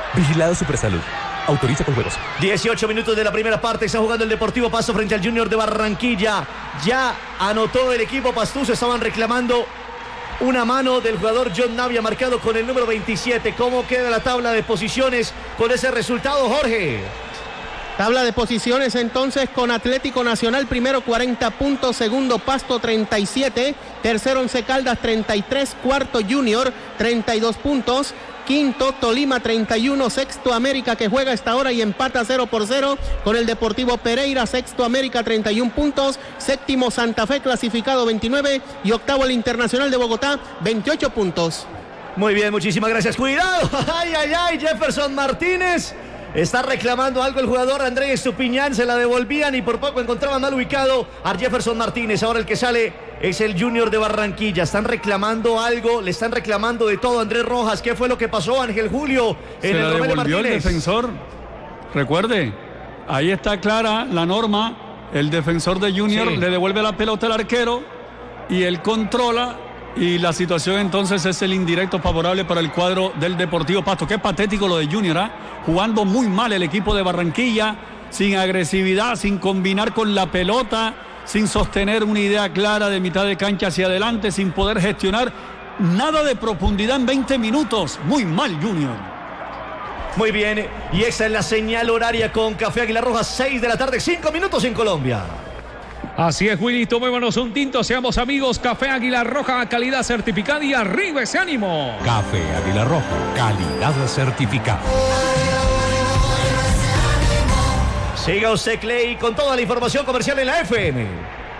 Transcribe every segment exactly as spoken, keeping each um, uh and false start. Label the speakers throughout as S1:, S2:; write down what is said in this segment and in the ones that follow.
S1: Vigilado Supersalud. Autoriza con juegos.
S2: dieciocho minutos de la primera parte. Está jugando el Deportivo Pasto frente al Junior de Barranquilla. Ya anotó el equipo pastuso. Estaban reclamando una mano del jugador John Navia, marcado con el número veintisiete. ¿Cómo queda la tabla de posiciones con ese resultado, Jorge?
S3: Tabla de posiciones entonces con Atlético Nacional primero cuarenta puntos, segundo Pasto treinta y siete, tercero Once Caldas treinta y tres, cuarto Junior treinta y dos puntos, quinto Tolima treinta y uno, sexto América que juega esta hora y empata cero por cero con el Deportivo Pereira, sexto América treinta y uno puntos, séptimo Santa Fe clasificado veintinueve y octavo el Internacional de Bogotá veintiocho puntos.
S2: Muy bien, muchísimas gracias. Cuidado, ay, ay, ay, Jefferson Martínez. Está reclamando algo el jugador Andrés Estupiñán, se la devolvían y por poco encontraban mal ubicado a Jefferson Martínez. Ahora el que sale es el Junior de Barranquilla. Están reclamando algo, le están reclamando de todo a Andrés Rojas. ¿Qué fue lo que pasó, Ángel Julio, en
S4: se
S2: el
S4: la
S2: Romelio
S4: devolvió
S2: Martínez?
S4: El defensor. Recuerde, ahí está clara la norma. El defensor de Junior sí. le devuelve la pelota al arquero y él controla. Y la situación entonces es el indirecto favorable para el cuadro del Deportivo Pasto. Qué patético lo de Junior, ¿eh? Jugando muy mal el equipo de Barranquilla, sin agresividad, sin combinar con la pelota, sin sostener una idea clara de mitad de cancha hacia adelante, sin poder gestionar nada de profundidad en veinte minutos. Muy mal Junior.
S2: Muy bien, y esa es la señal horaria con Café Águila Roja, seis de la tarde, cinco minutos en Colombia.
S5: Así es, Willy, tomémonos un tinto, seamos amigos. Café Águila Roja, calidad certificada y arriba ese ánimo.
S1: Café Águila Roja, calidad certificada.
S2: Siga usted, Clay, con toda la información comercial en la F M.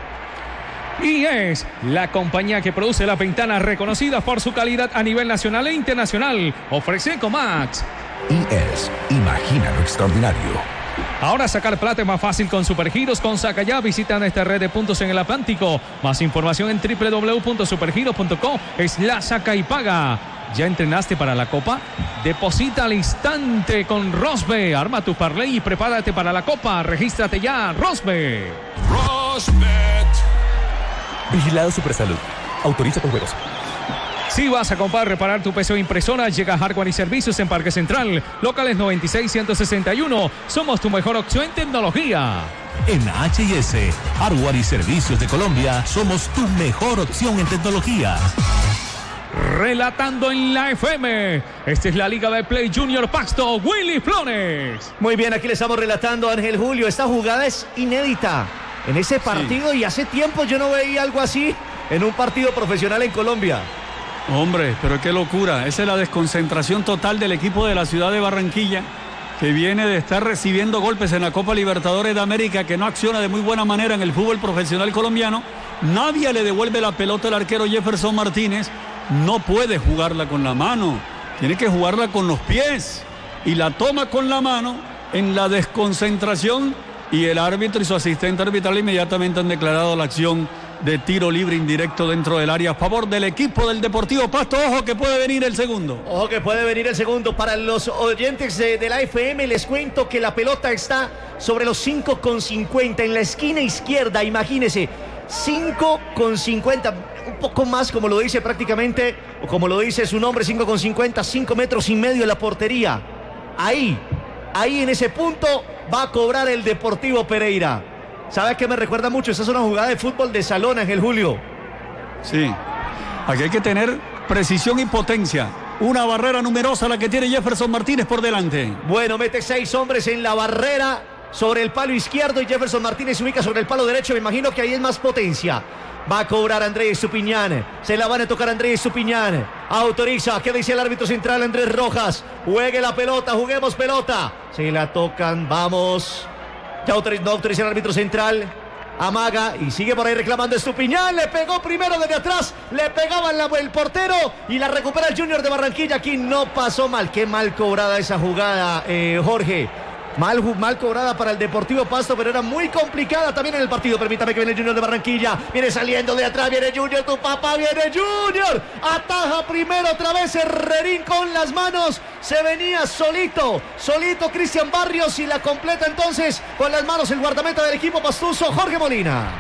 S5: Y es la compañía que produce las ventanas reconocidas por su calidad a nivel nacional e internacional. Ofrece Ecomax.
S1: Y es, imagina lo extraordinario.
S5: Ahora sacar plata es más fácil con Supergiros. Con Saca Ya, visitan esta red de puntos en el Atlántico. Más información en doble u doble u doble u punto supergiros punto com. Es la saca y paga. ¿Ya entrenaste para la Copa? Deposita al instante con Rosbe. Arma tu parlay y prepárate para la Copa. Regístrate ya, Rosbe.
S1: Rosbet. Vigilado Supersalud. Autoriza con juegos.
S5: Si vas a comprar, reparar tu P C o impresora, llega a Hardware y Servicios en Parque Central. Locales noventa y seis, ciento sesenta y uno. Somos tu mejor opción en tecnología.
S1: En H y S, Hardware y Servicios de Colombia, somos tu mejor opción en tecnología.
S5: Relatando en la F M, esta es la Liga de Play Junior Pasto, Willy Flores.
S2: Muy bien, aquí le estamos relatando, Ángel Julio. Esta jugada es inédita en ese partido, sí. Y hace tiempo yo no veía algo así en un partido profesional en Colombia.
S4: Hombre, pero qué locura. Esa es la desconcentración total del equipo de la ciudad de Barranquilla, que viene de estar recibiendo golpes en la Copa Libertadores de América, que no acciona de muy buena manera en el fútbol profesional colombiano. Nadie le devuelve la pelota al arquero Jefferson Martínez. No puede jugarla con la mano, tiene que jugarla con los pies. Y la toma con la mano en la desconcentración. Y el árbitro y su asistente arbitral inmediatamente han declarado la acción de tiro libre indirecto dentro del área a favor del equipo del Deportivo Pasto. Ojo que puede venir el segundo.
S2: Ojo que puede venir el segundo. Para los oyentes de, de la F M les cuento que la pelota está sobre los cinco con cincuenta en la esquina izquierda. Imagínense, cinco con cincuenta, un poco más como lo dice prácticamente, o como lo dice su nombre, cinco con cincuenta, cinco metros y medio en la portería. Ahí, ahí en ese punto va a cobrar el Deportivo Pereira. ¿Sabes qué me recuerda mucho? Esa es una jugada de fútbol de salón, Ángel Julio.
S4: Sí, aquí hay que tener precisión y potencia. Una barrera numerosa la que tiene Jefferson Martínez por delante.
S2: Bueno, mete seis hombres en la barrera sobre el palo izquierdo y Jefferson Martínez se ubica sobre el palo derecho. Me imagino que ahí es más potencia. Va a cobrar Andrés Estupiñán. Se la van a tocar a Andrés Estupiñán. Autoriza. ¿Qué dice el árbitro central, Andrés Rojas? Juegue la pelota, juguemos pelota. Se la tocan, vamos. Ya autoriza, no autoriza el árbitro central. Amaga y sigue por ahí reclamando Estupiñán. Le pegó primero desde atrás. Le pegaba la, el portero y la recupera el Junior de Barranquilla. Aquí no pasó mal. Qué mal cobrada esa jugada, eh, Jorge. Mal, mal cobrada para el Deportivo Pasto, pero era muy complicada también en el partido. Permítame que viene el Junior de Barranquilla. Viene saliendo de atrás, viene Junior, tu papá, viene Junior. Ataja primero otra vez Herrerín con las manos. Se venía solito, solito Cristian Barrios y la completa entonces con las manos el guardameta del equipo pastuso, Jorge Molina.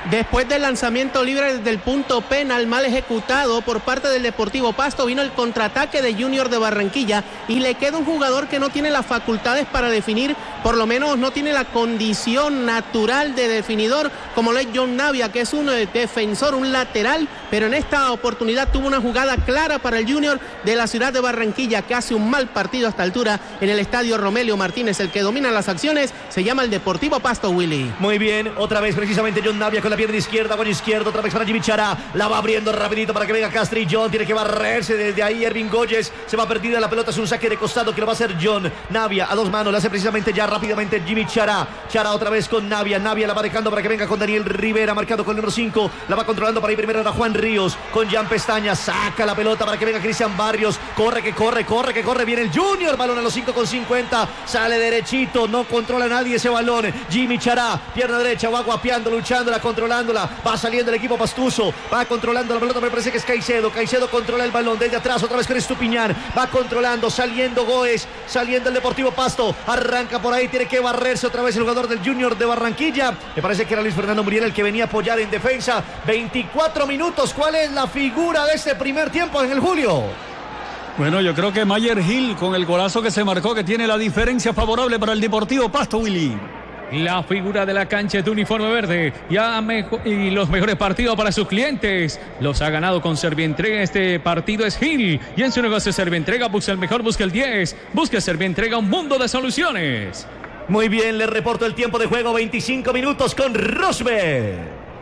S3: Después del lanzamiento libre desde el punto penal mal ejecutado por parte del Deportivo Pasto, vino el contraataque de Junior de Barranquilla y le queda un jugador que no tiene las facultades para definir, por lo menos no tiene la condición natural de definidor, como lo es John Navia, que es un defensor, un lateral, pero en esta oportunidad tuvo una jugada clara para el Junior de la ciudad de Barranquilla, que hace un mal partido a esta altura en el estadio Romelio Martínez. El que domina las acciones se llama el Deportivo Pasto, Willy.
S2: Muy bien, otra vez precisamente John Navia con la pierna izquierda, con izquierdo, otra vez para Jimmy Chará, la va abriendo rapidito para que venga Castrillón, tiene que barrerse desde ahí Ervin Goyes, se va perdida la pelota, es un saque de costado que lo va a hacer John Navia a dos manos, la hace precisamente ya rápidamente Jimmy Chará, Chará otra vez con Navia, Navia la va dejando para que venga con Daniel Rivera, marcado con el número cinco, la va controlando para ir primero a Juan Ríos, con Jan Pestaña, saca la pelota para que venga Cristian Barrios, corre que corre, corre que corre, viene el Junior, balón a los cinco con cincuenta, sale derechito, no controla nadie ese balón, Jimmy Chará, pierna derecha, va guapeando, luchándola, controlándola, va saliendo el equipo pastuso, va controlando la pelota, me parece que es Caicedo, Caicedo controla el balón desde atrás, otra vez con Estupiñán, va controlando, saliendo Goes, saliendo el Deportivo Pasto, arranca por ahí, tiene que barrerse otra vez el jugador del Junior de Barranquilla, me parece que era Luis Fernando Muriel el que venía a apoyar en defensa, veinticuatro minutos, ¿cuál es la figura de este primer tiempo en el Julio?
S4: Bueno, yo creo que Mayer Gil, con el golazo que se marcó, que tiene la diferencia favorable para el Deportivo Pasto, Willy.
S5: La figura de la cancha de uniforme verde ya y los mejores partidos para sus clientes los ha ganado con Servientrega. Este partido es Gil y en su negocio Servientrega busca el mejor, busca el diez, busca Servientrega, un mundo de soluciones.
S2: Muy bien, le reporto el tiempo de juego, veinticinco minutos con Rosbe.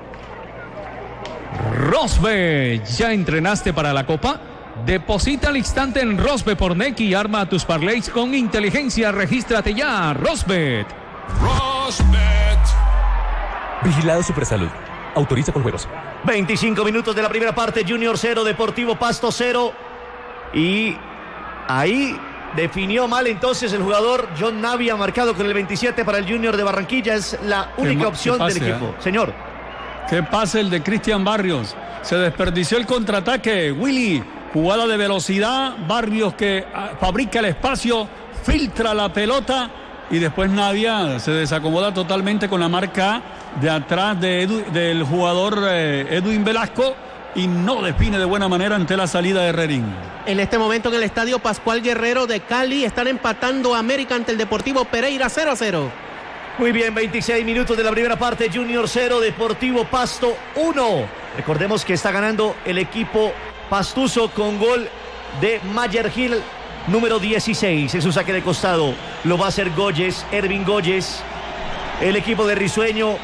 S5: Rosbe, ¿ya entrenaste para la Copa? Deposita al instante en Rosbe por Nequi y arma tus parlays con inteligencia. Regístrate ya, Rosbet.
S1: Rosbet. Vigilado Supersalud. Autoriza con juegos.
S2: veinticinco minutos de la primera parte. Junior cero, Deportivo Pasto cero. Y ahí definió mal entonces el jugador John Navia, marcado con el veintisiete para el Junior de Barranquilla. Es la única opción pase, del equipo. ¿eh? Señor.
S4: Qué pase el de Cristian Barrios. Se desperdició el contraataque. Willy, jugada de velocidad. Barrios que fabrica el espacio, filtra la pelota. Y después Navia se desacomoda totalmente con la marca de atrás de Edu, del jugador eh, Edwin Velasco y no define de buena manera ante la salida de Herrerín.
S3: En este momento en el estadio Pascual Guerrero de Cali están empatando América ante el Deportivo Pereira cero a cero.
S2: Muy bien, veintiséis minutos de la primera parte, Junior cero, Deportivo Pasto uno. Recordemos que está ganando el equipo pastuso con gol de Mayer Gil. Número dieciséis, es un saque de costado, lo va a hacer Goyes, Ervin Goyes, el equipo de Risueño,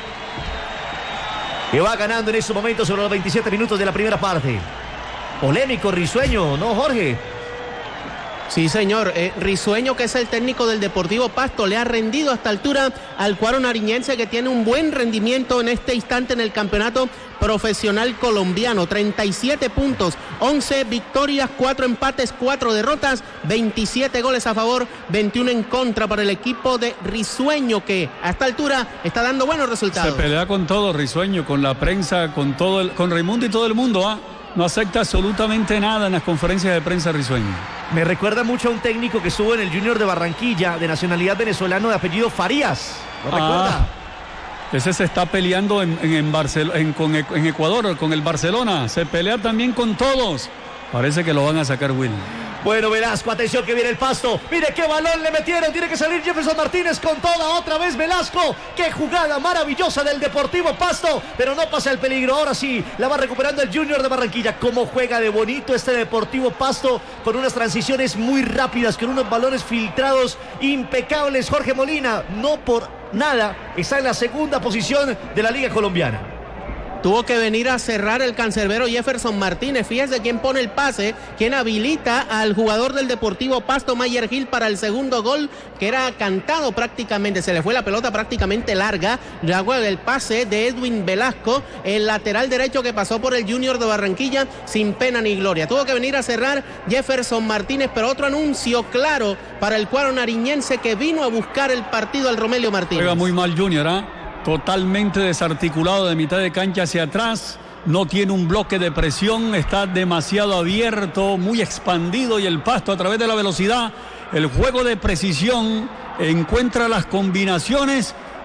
S2: que va ganando en estos momentos sobre los veintisiete minutos de la primera parte. Polémico Risueño, ¿no, Jorge?
S3: Sí, señor. Eh, Risueño, que es el técnico del Deportivo Pasto, le ha rendido a esta altura al cuadro nariñense, que tiene un buen rendimiento en este instante en el campeonato profesional colombiano. treinta y siete puntos, once victorias, cuatro empates, cuatro derrotas, veintisiete goles a favor, veintiuno en contra para el equipo de Risueño, que a esta altura está dando buenos resultados.
S4: Se pelea con todo Risueño, con la prensa, con todo el, con Raimundo y todo el mundo, ¿ah? No acepta absolutamente nada en las conferencias de prensa Risueño.
S2: Me recuerda mucho a un técnico que estuvo en el Junior de Barranquilla, de nacionalidad venezolano, de apellido Farías. ¿Lo recuerda?
S4: Ah, ese se está peleando en, en, en, Barcel en, con, en Ecuador, con el Barcelona. Se pelea también con todos. Parece que lo van a sacar, Will.
S2: Bueno, Velasco, atención que viene el Pasto. Mire qué balón le metieron. Tiene que salir Jefferson Martínez con toda. Otra vez Velasco. Qué jugada maravillosa del Deportivo Pasto. Pero no pasa el peligro. Ahora sí, la va recuperando el Junior de Barranquilla. Cómo juega de bonito este Deportivo Pasto. Con unas transiciones muy rápidas. Con unos balones filtrados impecables. Jorge Molina, no por nada, está en la segunda posición de la Liga Colombiana.
S3: Tuvo que venir a cerrar el cancerbero Jefferson Martínez. Fíjese quién pone el pase, quién habilita al jugador del Deportivo Pasto, Mayer Gil, para el segundo gol, que era cantado prácticamente. Se le fue la pelota prácticamente larga. Luego el pase de Edwin Velasco, el lateral derecho que pasó por el Junior de Barranquilla sin pena ni gloria. Tuvo que venir a cerrar Jefferson Martínez, pero otro anuncio claro para el cuadro nariñense, que vino a buscar el partido al Romelio Martínez.
S4: Juega muy mal Junior, ¿ah? ¿eh? Totalmente desarticulado de mitad de cancha hacia atrás, no tiene un bloque de presión, está demasiado abierto, muy expandido, y el Pasto, a través de la velocidad, el juego de precisión, encuentra las combinaciones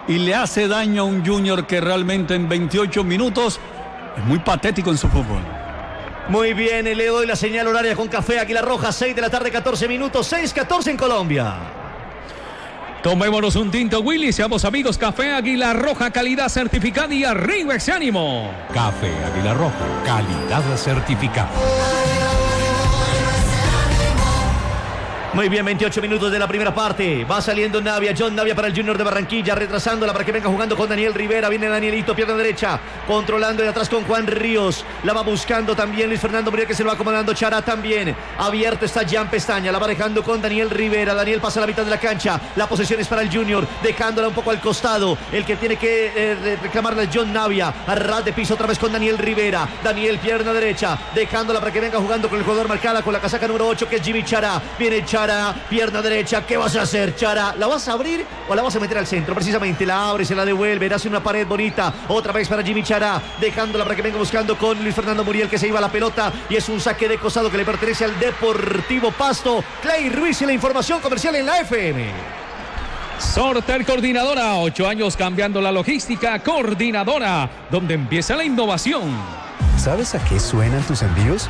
S4: y le hace daño a un Junior que realmente en veintiocho minutos es muy patético en su fútbol.
S2: Muy bien, le doy la señal horaria con Café Águila Roja, seis de la tarde, catorce minutos, seis catorce en Colombia.
S5: Tomémonos un tinto, Willy, seamos amigos. Café Águila Roja, calidad certificada y arriba ese ánimo.
S1: Café Águila Roja, calidad certificada.
S2: Muy bien, veintiocho minutos de la primera parte. Va saliendo Navia, John Navia para el Junior de Barranquilla, retrasándola para que venga jugando con Daniel Rivera. Viene Danielito, pierna derecha, controlando de atrás con Juan Ríos. La va buscando también Luis Fernando Muriel, que se lo va acomodando. Chará también. Abierto está Jan Pestaña, la va dejando con Daniel Rivera. Daniel pasa a la mitad de la cancha. La posesión es para el Junior, dejándola un poco al costado. El que tiene que eh, reclamarla es John Navia. A ras de piso otra vez con Daniel Rivera. Daniel, pierna derecha, dejándola para que venga jugando con el jugador marcada, con la casaca número ocho, que es Jimmy Chará. Viene Chará. Pierna derecha, ¿qué vas a hacer, Chará? ¿La vas a abrir o la vas a meter al centro? Precisamente la abre, se la devuelve, hace una pared bonita, otra vez para Jimmy Chará, dejándola para que venga buscando con Luis Fernando Muriel, que se iba a la pelota, y es un saque de costado que le pertenece al Deportivo Pasto. Clay Ruiz y la información comercial en la F M.
S5: Sorter Coordinadora, ocho años cambiando la logística. Coordinadora, donde empieza la innovación.
S6: ¿Sabes a qué suenan tus envíos?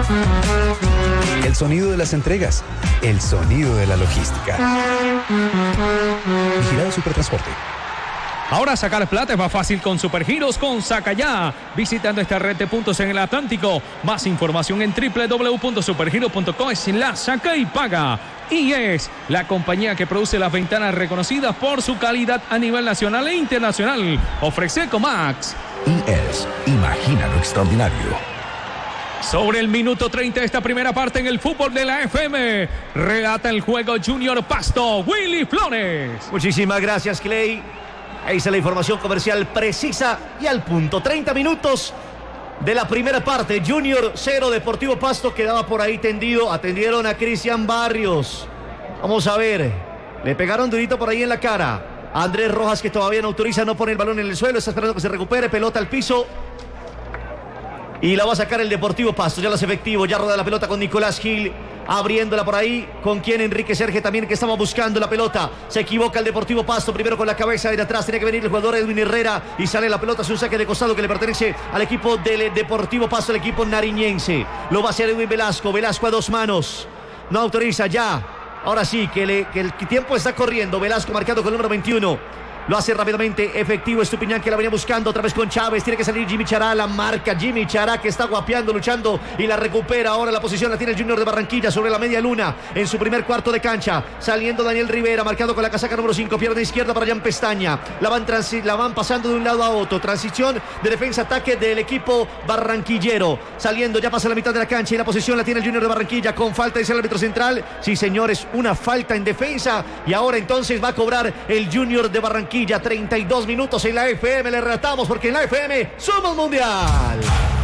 S6: El sonido de las entregas, el sonido de la logística. Vigilado Supertransporte.
S5: Ahora sacar plata es más fácil con Supergiros con Sacayá. Visitando esta red de puntos en el Atlántico. Más información en doble u doble u doble u punto supergiros punto com. Es la saca y paga. Y es la compañía que produce las ventanas reconocidas por su calidad a nivel nacional e internacional. Ofrece Ecomax.
S6: Y es, imagina lo extraordinario.
S5: Sobre el minuto treinta de esta primera parte en el fútbol de la F M. Relata el juego Junior Pasto, Willy Flores.
S2: Muchísimas gracias, Clay. Ahí está la información comercial precisa y al punto. treinta minutos de la primera parte. Junior cero, Deportivo Pasto quedaba por ahí tendido. Atendieron a Cristian Barrios. Vamos a ver. Le pegaron durito por ahí en la cara. Andrés Rojas, que todavía no autoriza, no pone el balón en el suelo. Está esperando que se recupere. Pelota al piso. Y la va a sacar el Deportivo Pasto. Ya lo hace efectivo. Ya roda la pelota con Nicolás Gil. Abriéndola por ahí. ¿Con quién? Enrique Serge también, que estaba buscando la pelota. Se equivoca el Deportivo Pasto. Primero con la cabeza de atrás. Tiene que venir el jugador Edwin Herrera. Y sale la pelota. Es un saque de costado que le pertenece al equipo del Deportivo Pasto, el equipo nariñense. Lo va a hacer Edwin Velasco. Velasco a dos manos. No autoriza ya. Ahora sí, que, le, que el tiempo está corriendo. Velasco marcado con el número veintiuno. Lo hace rápidamente efectivo Estupiñán, que la venía buscando otra vez con Chávez. Tiene que salir Jimmy Chará, la marca Jimmy Chará, que está guapeando, luchando y la recupera. Ahora la posición la tiene el Junior de Barranquilla sobre la media luna en su primer cuarto de cancha. Saliendo Daniel Rivera, marcado con la casaca número cinco, pierna izquierda para Jan Pestaña. La van, la van pasando de un lado a otro. Transición de defensa-ataque del equipo barranquillero. Saliendo, ya pasa la mitad de la cancha y la posición la tiene el Junior de Barranquilla con falta, dice el árbitro central. Sí, señores, una falta en defensa y ahora entonces va a cobrar el Junior de Barranquilla. treinta y dos minutos en la F M, le relatamos porque en la F M somos mundial.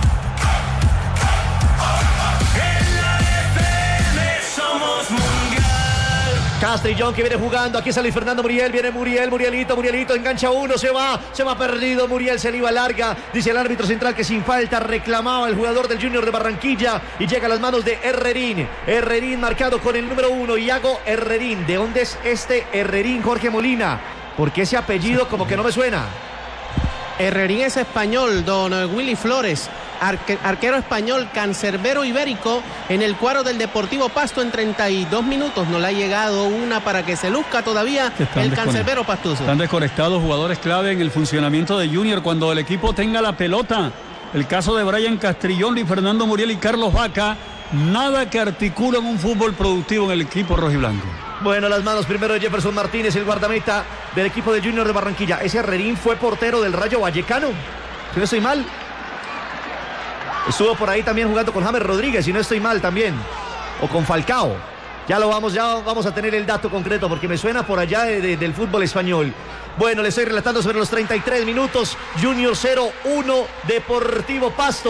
S7: En la F M somos mundial.
S2: Castrillón, que viene jugando, aquí sale Fernando Muriel, viene Muriel, Murielito, Murielito, engancha uno, se va, se va perdido, Muriel se le iba larga, dice el árbitro central que sin falta reclamaba el jugador del Junior de Barranquilla y llega a las manos de Herrerín, Herrerín marcado con el número uno, Iago Herrerín. ¿De dónde es este Herrerín, Jorge Molina? Porque ese apellido como que no me suena.
S3: Herrerín es español, don Willy Flores, arque, arquero español, cancerbero ibérico en el cuadro del Deportivo Pasto en treinta y dos minutos. No le ha llegado una para que se luzca todavía el cancerbero pastuso.
S4: Están desconectados jugadores clave en el funcionamiento de Junior cuando el equipo tenga la pelota. El caso de Brian Castrillón, Luis Fernando Muriel y Carlos Vaca. Nada que articulan un fútbol productivo en el equipo rojiblanco.
S2: Bueno, las manos primero de Jefferson Martínez, el guardameta del equipo de Junior de Barranquilla. Ese Herrerín fue portero del Rayo Vallecano, si no estoy mal. Estuvo por ahí también jugando con James Rodríguez, si no estoy mal también. O con Falcao. Ya lo vamos, ya vamos a tener el dato concreto porque me suena por allá de, de, del fútbol español. Bueno, le estoy relatando sobre los treinta y tres minutos. Junior cero uno, Deportivo Pasto.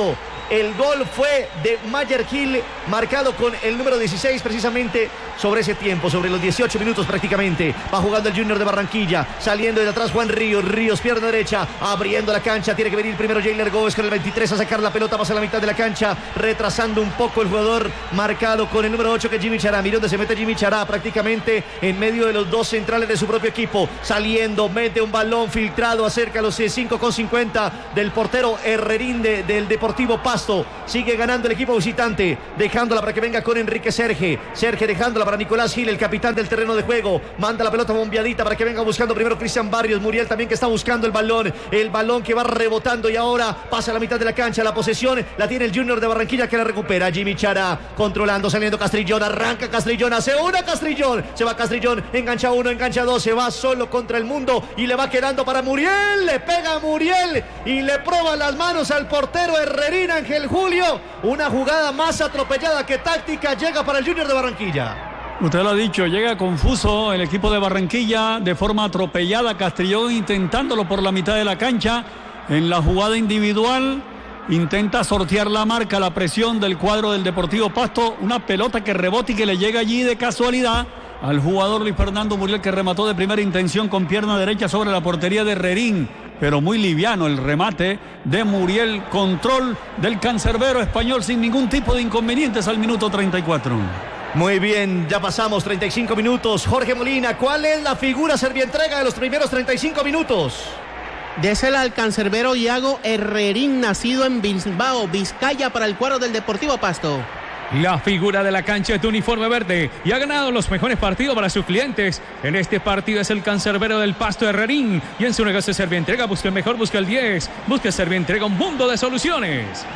S2: El gol fue de Mayer Gil, marcado con el número dieciséis precisamente sobre ese tiempo, sobre los dieciocho minutos prácticamente. Va jugando el Junior de Barranquilla, saliendo de atrás Juan Ríos, Ríos pierna derecha, abriendo la cancha, tiene que venir primero Jailer Gómez con el veintitrés a sacar la pelota, pasa a la mitad de la cancha, retrasando un poco el jugador marcado con el número ocho que es Jimmy Chará. Mirá dónde se mete Jimmy Chará, prácticamente en medio de los dos centrales de su propio equipo, saliendo, mete un balón filtrado acerca a los cinco con cincuenta del portero Herrerín de, del Deportivo Pasto. Sigue ganando el equipo visitante, dejándola para que venga con Enrique Serge, Serge dejándola para Nicolás Gil, el capitán del terreno de juego, manda la pelota bombeadita para que venga buscando primero Cristian Barrios, Muriel también que está buscando el balón, el balón que va rebotando y ahora pasa a la mitad de la cancha, la posesión la tiene el Junior de Barranquilla que la recupera, Jimmy Chará controlando, saliendo Castrillón, arranca Castrillón, hace una Castrillón, se va Castrillón, engancha uno, engancha dos, se va solo contra el mundo y le va quedando para Muriel, le pega a Muriel y le prueba las manos al portero Herrerín Ángel Julio, una jugada más atropellada que táctica, llega para el Junior de Barranquilla.
S4: Usted lo ha dicho, llega confuso el equipo de Barranquilla, de forma atropellada, Castrillón intentándolo por la mitad de la cancha, en la jugada individual, intenta sortear la marca, la presión del cuadro del Deportivo Pasto, una pelota que rebota y que le llega allí de casualidad al jugador Luis Fernando Muriel, que remató de primera intención con pierna derecha sobre la portería de Herrerín, pero muy liviano el remate de Muriel, control del cancerbero español sin ningún tipo de inconvenientes al minuto treinta y cuatro.
S2: Muy bien, ya pasamos treinta y cinco minutos. Jorge Molina, ¿cuál es la figura servientrega de los primeros treinta y cinco minutos?
S3: Désela al cancerbero Iago Herrerín, nacido en Bilbao, Vizcaya, para el cuadro del Deportivo Pasto.
S5: La figura de la cancha es de uniforme verde y ha ganado los mejores partidos para sus clientes. En este partido es el cancerbero del Pasto Herrerín y en su negocio de servientrega busca el mejor, busca el diez, busca servientrega, un mundo de soluciones.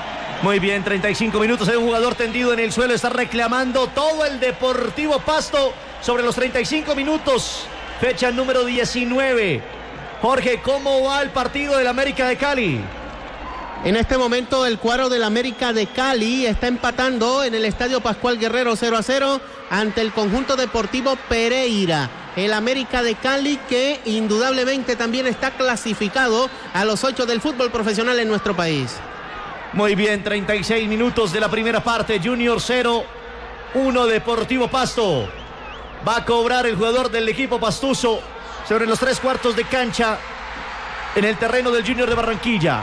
S2: Muy bien, treinta y cinco minutos, hay un jugador tendido en el suelo, está reclamando todo el Deportivo Pasto sobre los treinta y cinco minutos, fecha número diecinueve. Jorge, ¿cómo va el partido del América de Cali?
S3: En este momento el cuadro del América de Cali está empatando en el Estadio Pascual Guerrero cero a cero ante el conjunto deportivo Pereira. El América de Cali que indudablemente también está clasificado a los ocho del fútbol profesional en nuestro país.
S2: Muy bien, treinta y seis minutos de la primera parte, Junior cero, uno Deportivo Pasto. Va a cobrar el jugador del equipo pastuso sobre los tres cuartos de cancha en el terreno del Junior de Barranquilla.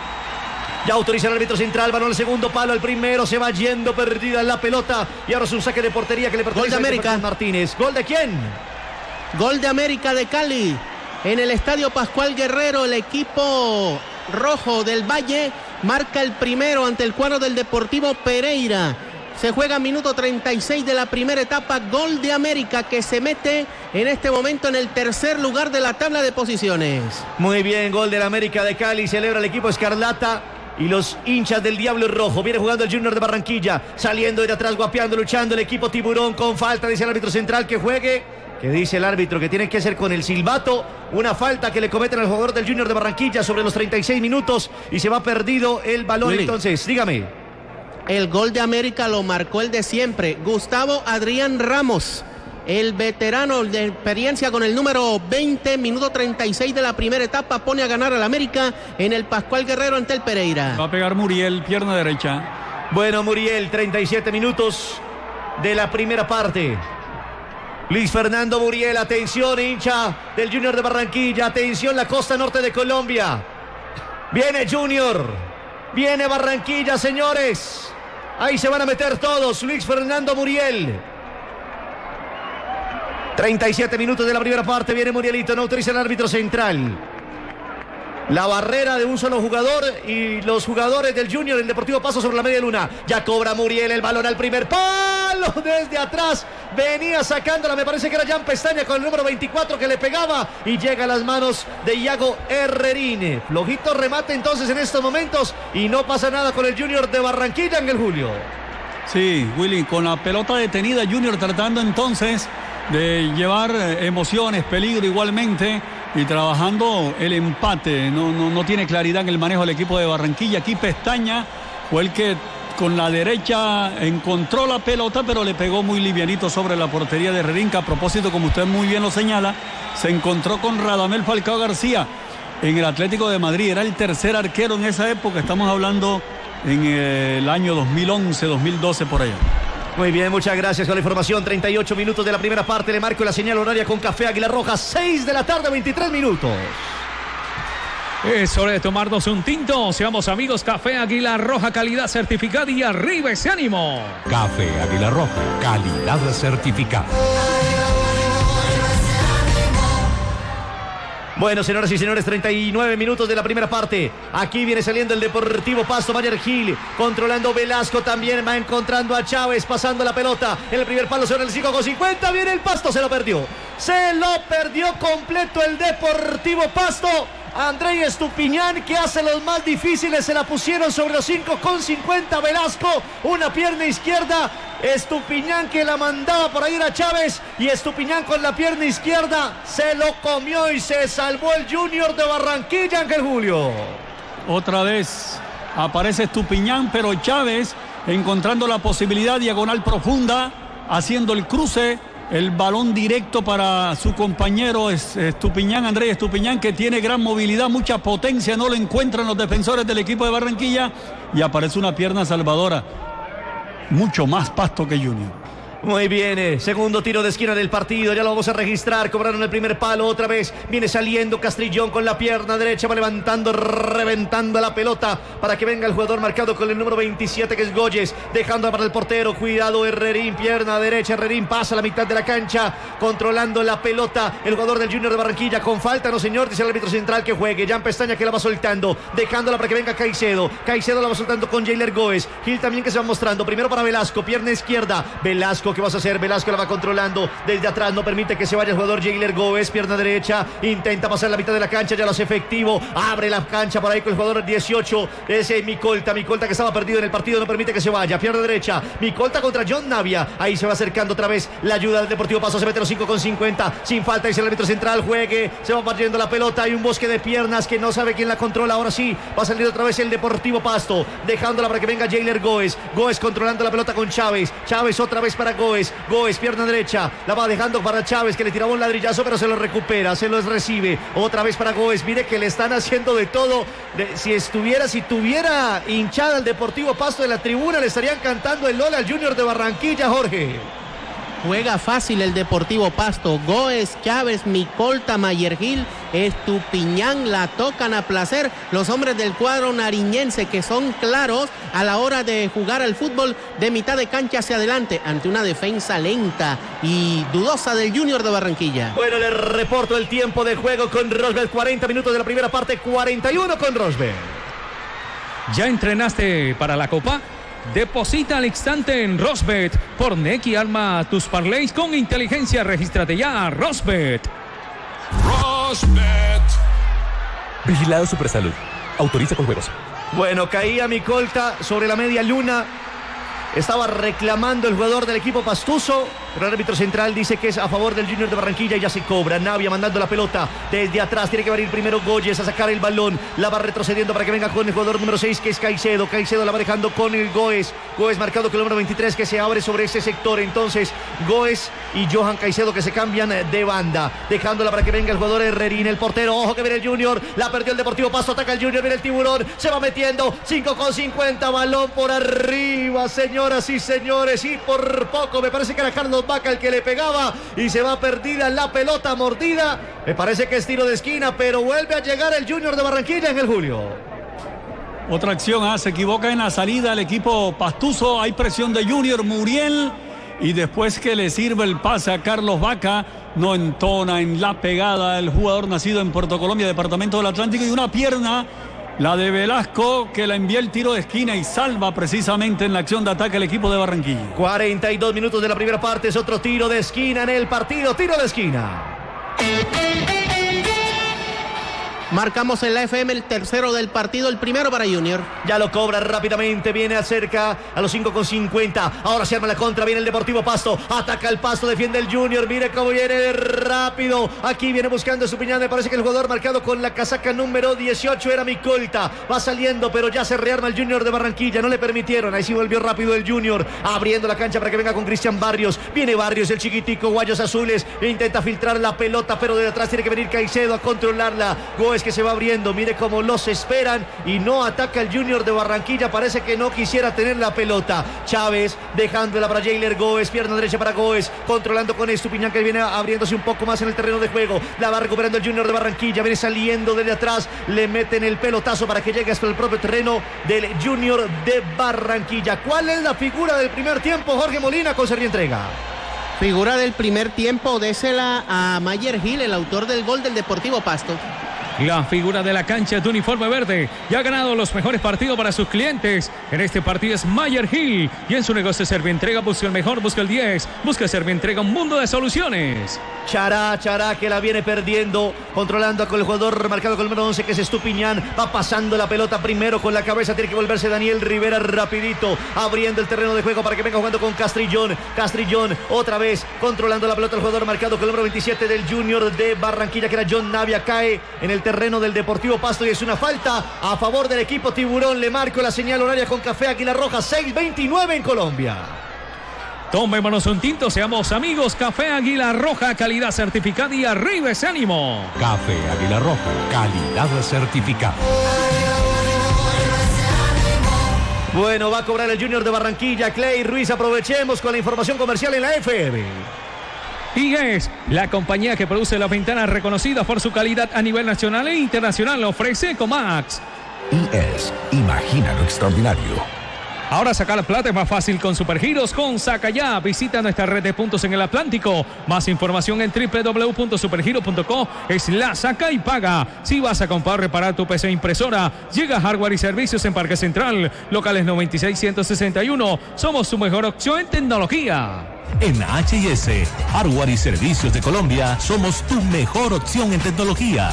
S2: Ya autoriza el árbitro central, balón al segundo palo, el primero se va yendo perdida la pelota y ahora es un saque de portería que le pertenece
S3: Gol de América.
S2: a Martínez. ¿Gol de quién?
S3: Gol de América de Cali en el Estadio Pascual Guerrero, el equipo rojo del Valle marca el primero ante el cuadro del Deportivo Pereira. Se juega minuto treinta y seis de la primera etapa, gol de América que se mete en este momento en el tercer lugar de la tabla de posiciones.
S2: Muy bien, gol del América de Cali, celebra el equipo Escarlata y los hinchas del Diablo Rojo. Viene jugando el Junior de Barranquilla, saliendo de atrás, guapeando, luchando el equipo Tiburón con falta, dice el árbitro central que juegue. Que dice el árbitro que tiene que ser con el silbato, una falta que le cometen al jugador del Junior de Barranquilla sobre los treinta y seis minutos y se va perdido el balón. Willy. Entonces, dígame.
S3: El gol de América lo marcó el de siempre, Gustavo Adrián Ramos, el veterano de experiencia con el número veinte, minuto treinta y seis de la primera etapa, pone a ganar al América en el Pascual Guerrero ante el Pereira.
S4: Va a pegar Muriel, pierna derecha.
S2: Bueno, Muriel, treinta y siete minutos de la primera parte. Luis Fernando Muriel, atención hincha del Junior de Barranquilla, atención la costa norte de Colombia. Viene Junior, viene Barranquilla, señores. Ahí se van a meter todos. Luis Fernando Muriel. treinta y siete minutos de la primera parte, viene Murielito, no autoriza el árbitro central. La barrera de un solo jugador y los jugadores del Junior, el Deportivo Pasto sobre la media luna. Ya cobra Muriel el balón al primer palo desde atrás. Venía sacándola, me parece que era Jan Pestaña con el número veinticuatro que le pegaba y llega a las manos de Iago Herrerín. Flojito remate entonces en estos momentos y no pasa nada con el Junior de Barranquilla, Ángel Julio.
S4: Sí, Willy, con la pelota detenida, Junior tratando entonces de llevar emociones, peligro igualmente y trabajando el empate. No, no, no tiene claridad en el manejo del equipo de Barranquilla. Aquí Pestaña fue el que con la derecha encontró la pelota, pero le pegó muy livianito sobre la portería de Herrerín, que a propósito, como usted muy bien lo señala, se encontró con Radamel Falcao García en el Atlético de Madrid. Era el tercer arquero en esa época. Estamos hablando en el año dos mil once, dos mil doce, por allá.
S2: Muy bien, muchas gracias por la información. treinta y ocho minutos de la primera parte. Le marco la señal horaria con Café Águila Roja. seis de la tarde, veintitrés minutos.
S5: Es hora de tomarnos un tinto. Seamos amigos. Café Águila Roja, calidad certificada y arriba ese ánimo.
S1: Café Águila Roja, calidad certificada.
S2: Bueno, señoras y señores, treinta y nueve minutos de la primera parte. Aquí viene saliendo el Deportivo Pasto. Mayer Gil controlando Velasco. También va encontrando a Chávez, pasando la pelota en el primer palo sobre el cinco con cincuenta. Viene el Pasto, se lo perdió. Se lo perdió completo el Deportivo Pasto. Andrei Estupiñán, que hace los más difíciles, se la pusieron sobre los cinco con cincuenta. Velasco, una pierna izquierda. Estupiñán que la mandaba por ahí a Chávez, y Estupiñán con la pierna izquierda se lo comió y se salvó el Junior de Barranquilla, Ángel Julio.
S4: Otra vez aparece Estupiñán, pero Chávez encontrando la posibilidad diagonal profunda, haciendo el cruce, el balón directo para su compañero Estupiñán, Andrés Estupiñán, que tiene gran movilidad, mucha potencia, no lo encuentran los defensores del equipo de Barranquilla, y aparece una pierna salvadora. Mucho más Pasto que Junior.
S2: Muy bien, eh, segundo tiro de esquina del partido, ya lo vamos a registrar. Cobraron el primer palo otra vez. Viene saliendo Castrillón con la pierna derecha, va levantando, reventando la pelota para que venga el jugador marcado con el número veintisiete, que es Goyes, dejando para el portero. Cuidado, Herrerín, pierna derecha. Herrerín pasa a la mitad de la cancha, controlando la pelota. El jugador del Junior de Barranquilla, con falta, no señor, dice el árbitro central que juegue. Jan Pestaña que la va soltando, dejándola para que venga Caicedo. Caicedo la va soltando con Jailer Goes. Gil también que se va mostrando. Primero para Velasco, pierna izquierda. Velasco, ¿qué vas a hacer? Velasco la va controlando desde atrás, no permite que se vaya el jugador Jailer Goes, pierna derecha, intenta pasar la mitad de la cancha, ya lo hace efectivo, abre la cancha por ahí con el jugador dieciocho, ese Micolta, Micolta que estaba perdido en el partido, no permite que se vaya, pierna derecha, Micolta contra John Navia, ahí se va acercando otra vez la ayuda del Deportivo Pasto, se mete los cinco con cincuenta, sin falta, dice el árbitro central, juegue, se va partiendo la pelota, hay un bosque de piernas que no sabe quién la controla, ahora sí, va a salir otra vez el Deportivo Pasto, dejándola para que venga Jailer Goes, Goes controlando la pelota con Chávez, Chávez otra vez para Goes, Goes, pierna derecha, la va dejando para Chávez, que le tiraba un ladrillazo, pero se lo recupera, se los recibe, otra vez para Goes, mire que le están haciendo de todo, de, si estuviera, si tuviera hinchada el Deportivo Pasto de la tribuna, le estarían cantando el Lola al Junior de Barranquilla, Jorge.
S3: Juega fácil el Deportivo Pasto. Goes, Chávez, Micolta, Mayer Gil, Estupiñán la tocan a placer. Los hombres del cuadro nariñense, que son claros a la hora de jugar al fútbol de mitad de cancha hacia adelante, ante una defensa lenta y dudosa del Junior de Barranquilla.
S2: Bueno, le reporto el tiempo de juego con Rosberg. cuarenta minutos de la primera parte, cuarenta y uno con Rosberg.
S5: ¿Ya entrenaste para la Copa? Deposita al instante en Rosbet. Por Nequi, arma tus parlays con inteligencia. Regístrate ya a Rosbet.
S1: Rosbet. Vigilado Supersalud. Autoriza con juegos.
S2: Bueno, caía Micolta sobre la media luna. Estaba reclamando el jugador del equipo pastuso, pero el árbitro central dice que es a favor del Junior de Barranquilla y ya se cobra. Navia mandando la pelota desde atrás, tiene que venir primero Goyes a sacar el balón, la va retrocediendo para que venga con el jugador número seis, que es Caicedo. Caicedo la va dejando con el Goes, Goes marcado con el número veintitrés, que se abre sobre ese sector. Entonces Goes y Johan Caicedo que se cambian de banda, dejándola para que venga el jugador Herrerín, el portero. Ojo que viene el Junior, la perdió el Deportivo Pasto, ataca el Junior, viene el Tiburón, se va metiendo, cinco con cincuenta, balón por arriba, señoras y señores, y por poco, me parece que era Carlos Vaca el que le pegaba y se va perdida la pelota, mordida, me parece que es tiro de esquina, pero vuelve a llegar el Junior de Barranquilla, en el Julio.
S4: Otra acción, ah, se equivoca en la salida el equipo pastuso, hay presión de Junior, Muriel, y después que le sirve el pase a Carlos Vaca, no entona en la pegada el jugador nacido en Puerto Colombia, departamento del Atlántico, y una pierna, la de Velasco, que la envía el tiro de esquina y salva precisamente en la acción de ataque el equipo de Barranquilla.
S2: cuarenta y dos minutos de la primera parte, es otro tiro de esquina en el partido, tiro de esquina.
S3: Marcamos en la F M el tercero del partido, el primero para Junior.
S2: Ya lo cobra rápidamente, viene acerca a los cinco con cincuenta. Ahora se arma la contra, viene el Deportivo Pasto, ataca el Pasto, defiende el Junior, mire cómo viene rápido. Aquí viene buscando Estupiñán, me parece que el jugador marcado con la casaca número dieciocho era Micolta. Va saliendo, pero ya se rearma el Junior de Barranquilla, no le permitieron. Ahí sí volvió rápido el Junior, abriendo la cancha para que venga con Cristian Barrios. Viene Barrios, el chiquitico, guayos azules, intenta filtrar la pelota, pero de atrás tiene que venir Caicedo a controlarla. Goes Gómez que se va abriendo, mire cómo los esperan y no ataca el Junior de Barranquilla, parece que no quisiera tener la pelota. Chávez dejándola para Jailer Gómez, pierna derecha para Gómez, controlando con Estupiñán que viene abriéndose un poco más en el terreno de juego, la va recuperando el Junior de Barranquilla, viene saliendo desde atrás, le meten el pelotazo para que llegue hasta el propio terreno del Junior de Barranquilla. ¿Cuál es la figura del primer tiempo, Jorge Molina, con Servientrega?
S3: Figura del primer tiempo, désela a Mayer Gil, el autor del gol del Deportivo Pasto.
S5: La figura de la cancha de uniforme verde y ha ganado los mejores partidos para sus clientes. En este partido es Mayer Gil y en su negocio Servientrega busca el mejor, busca el diez, busca Servientrega, un mundo de soluciones.
S2: Chará, Chará que la viene perdiendo, controlando con el jugador marcado con el número once que es Estupiñán, va pasando la pelota primero con la cabeza, tiene que volverse Daniel Rivera rapidito, abriendo el terreno de juego para que venga jugando con Castrillón, Castrillón otra vez controlando la pelota el jugador marcado con el número veintisiete del Junior de Barranquilla que era John Navia, cae en el terreno del Deportivo Pasto y es una falta a favor del equipo Tiburón. Le marco la señal horaria con Café Águila Roja, seis veintinueve en Colombia.
S5: Tomémonos un tinto, seamos amigos. Café Águila Roja, calidad certificada y arriba ese ánimo.
S1: Café Águila Roja, calidad certificada.
S2: Bueno, va a cobrar el Junior de Barranquilla, Clay Ruiz, aprovechemos con la información comercial en la F M.
S5: I G S, la compañía que produce las ventanas reconocidas por su calidad a nivel nacional e internacional, ofrece Ecomax.
S1: I S, imagina lo extraordinario.
S5: Ahora sacar la plata es más fácil con Supergiros con Saca Ya. Visita nuestra red de puntos en el Atlántico. Más información en doble u doble u doble u punto supergiro punto co. Es la saca y paga. Si vas a comprar o reparar tu P C impresora, llega Hardware y Servicios en Parque Central. Locales noventa y seis, ciento sesenta y uno. Somos su mejor opción en tecnología.
S1: En H y S, Hardware y Servicios de Colombia, somos tu mejor opción en tecnología.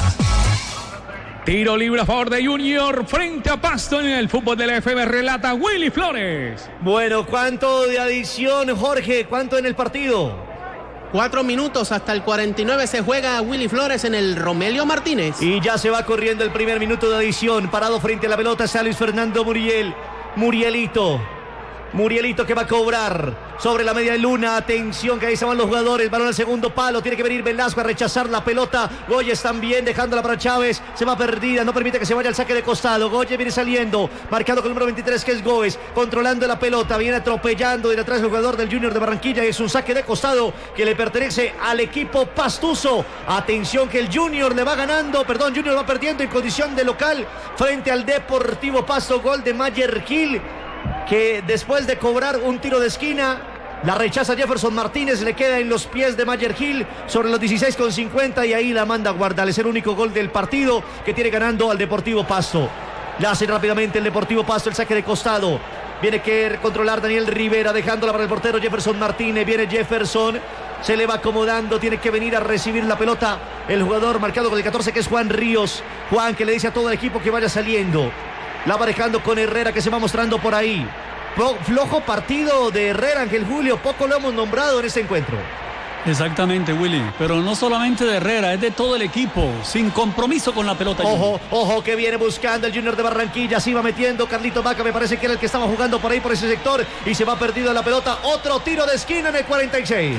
S5: Tiro libre a favor de Junior frente a Pasto en el fútbol de la F M, relata Willy Flores.
S2: Bueno, ¿cuánto de adición, Jorge? ¿Cuánto en el partido?
S3: Cuatro minutos hasta el cuarenta y nueve se juega Willy Flores en el Romelio Martínez.
S2: Y ya se va corriendo el primer minuto de adición. Parado frente a la pelota está Luis Fernando Muriel. Murielito. Murielito que va a cobrar sobre la media luna. Atención que ahí se van los jugadores. Balón al segundo palo. Tiene que venir Velasco a rechazar la pelota. Goyes también dejándola para Chávez. Se va perdida. No permite que se vaya al saque de costado. Goyes viene saliendo. Marcado con el número veintitrés que es Gómez. Controlando la pelota. Viene atropellando de atrás el jugador del Junior de Barranquilla. Es un saque de costado que le pertenece al equipo pastuso. Atención que el Junior le va ganando. Perdón, Junior va perdiendo en condición de local frente al Deportivo Pasto. Gol de Mayer Gil, que después de cobrar un tiro de esquina la rechaza Jefferson Martínez, le queda en los pies de Mayer Gil sobre los dieciséis con cincuenta y ahí la manda a guardar. Es el único gol del partido que tiene ganando al Deportivo Pasto. La hace rápidamente el Deportivo Pasto, el saque de costado. Viene que controlar Daniel Rivera, dejándola para el portero Jefferson Martínez. Viene Jefferson, se le va acomodando, tiene que venir a recibir la pelota el jugador marcado con el catorce que es Juan Ríos. Juan que le dice a todo el equipo que vaya saliendo. La va dejando con Herrera que se va mostrando por ahí. Flojo partido de Herrera, Ángel Julio. Poco lo hemos nombrado en este encuentro.
S4: Exactamente, Willy. Pero no solamente de Herrera, es de todo el equipo. Sin compromiso con la pelota.
S2: Ojo, ojo que viene buscando el Junior de Barranquilla. Se iba metiendo Carlito Vaca. Me parece que era el que estaba jugando por ahí, por ese sector. Y se va perdido la pelota. Otro tiro de esquina en el cuarenta y seis.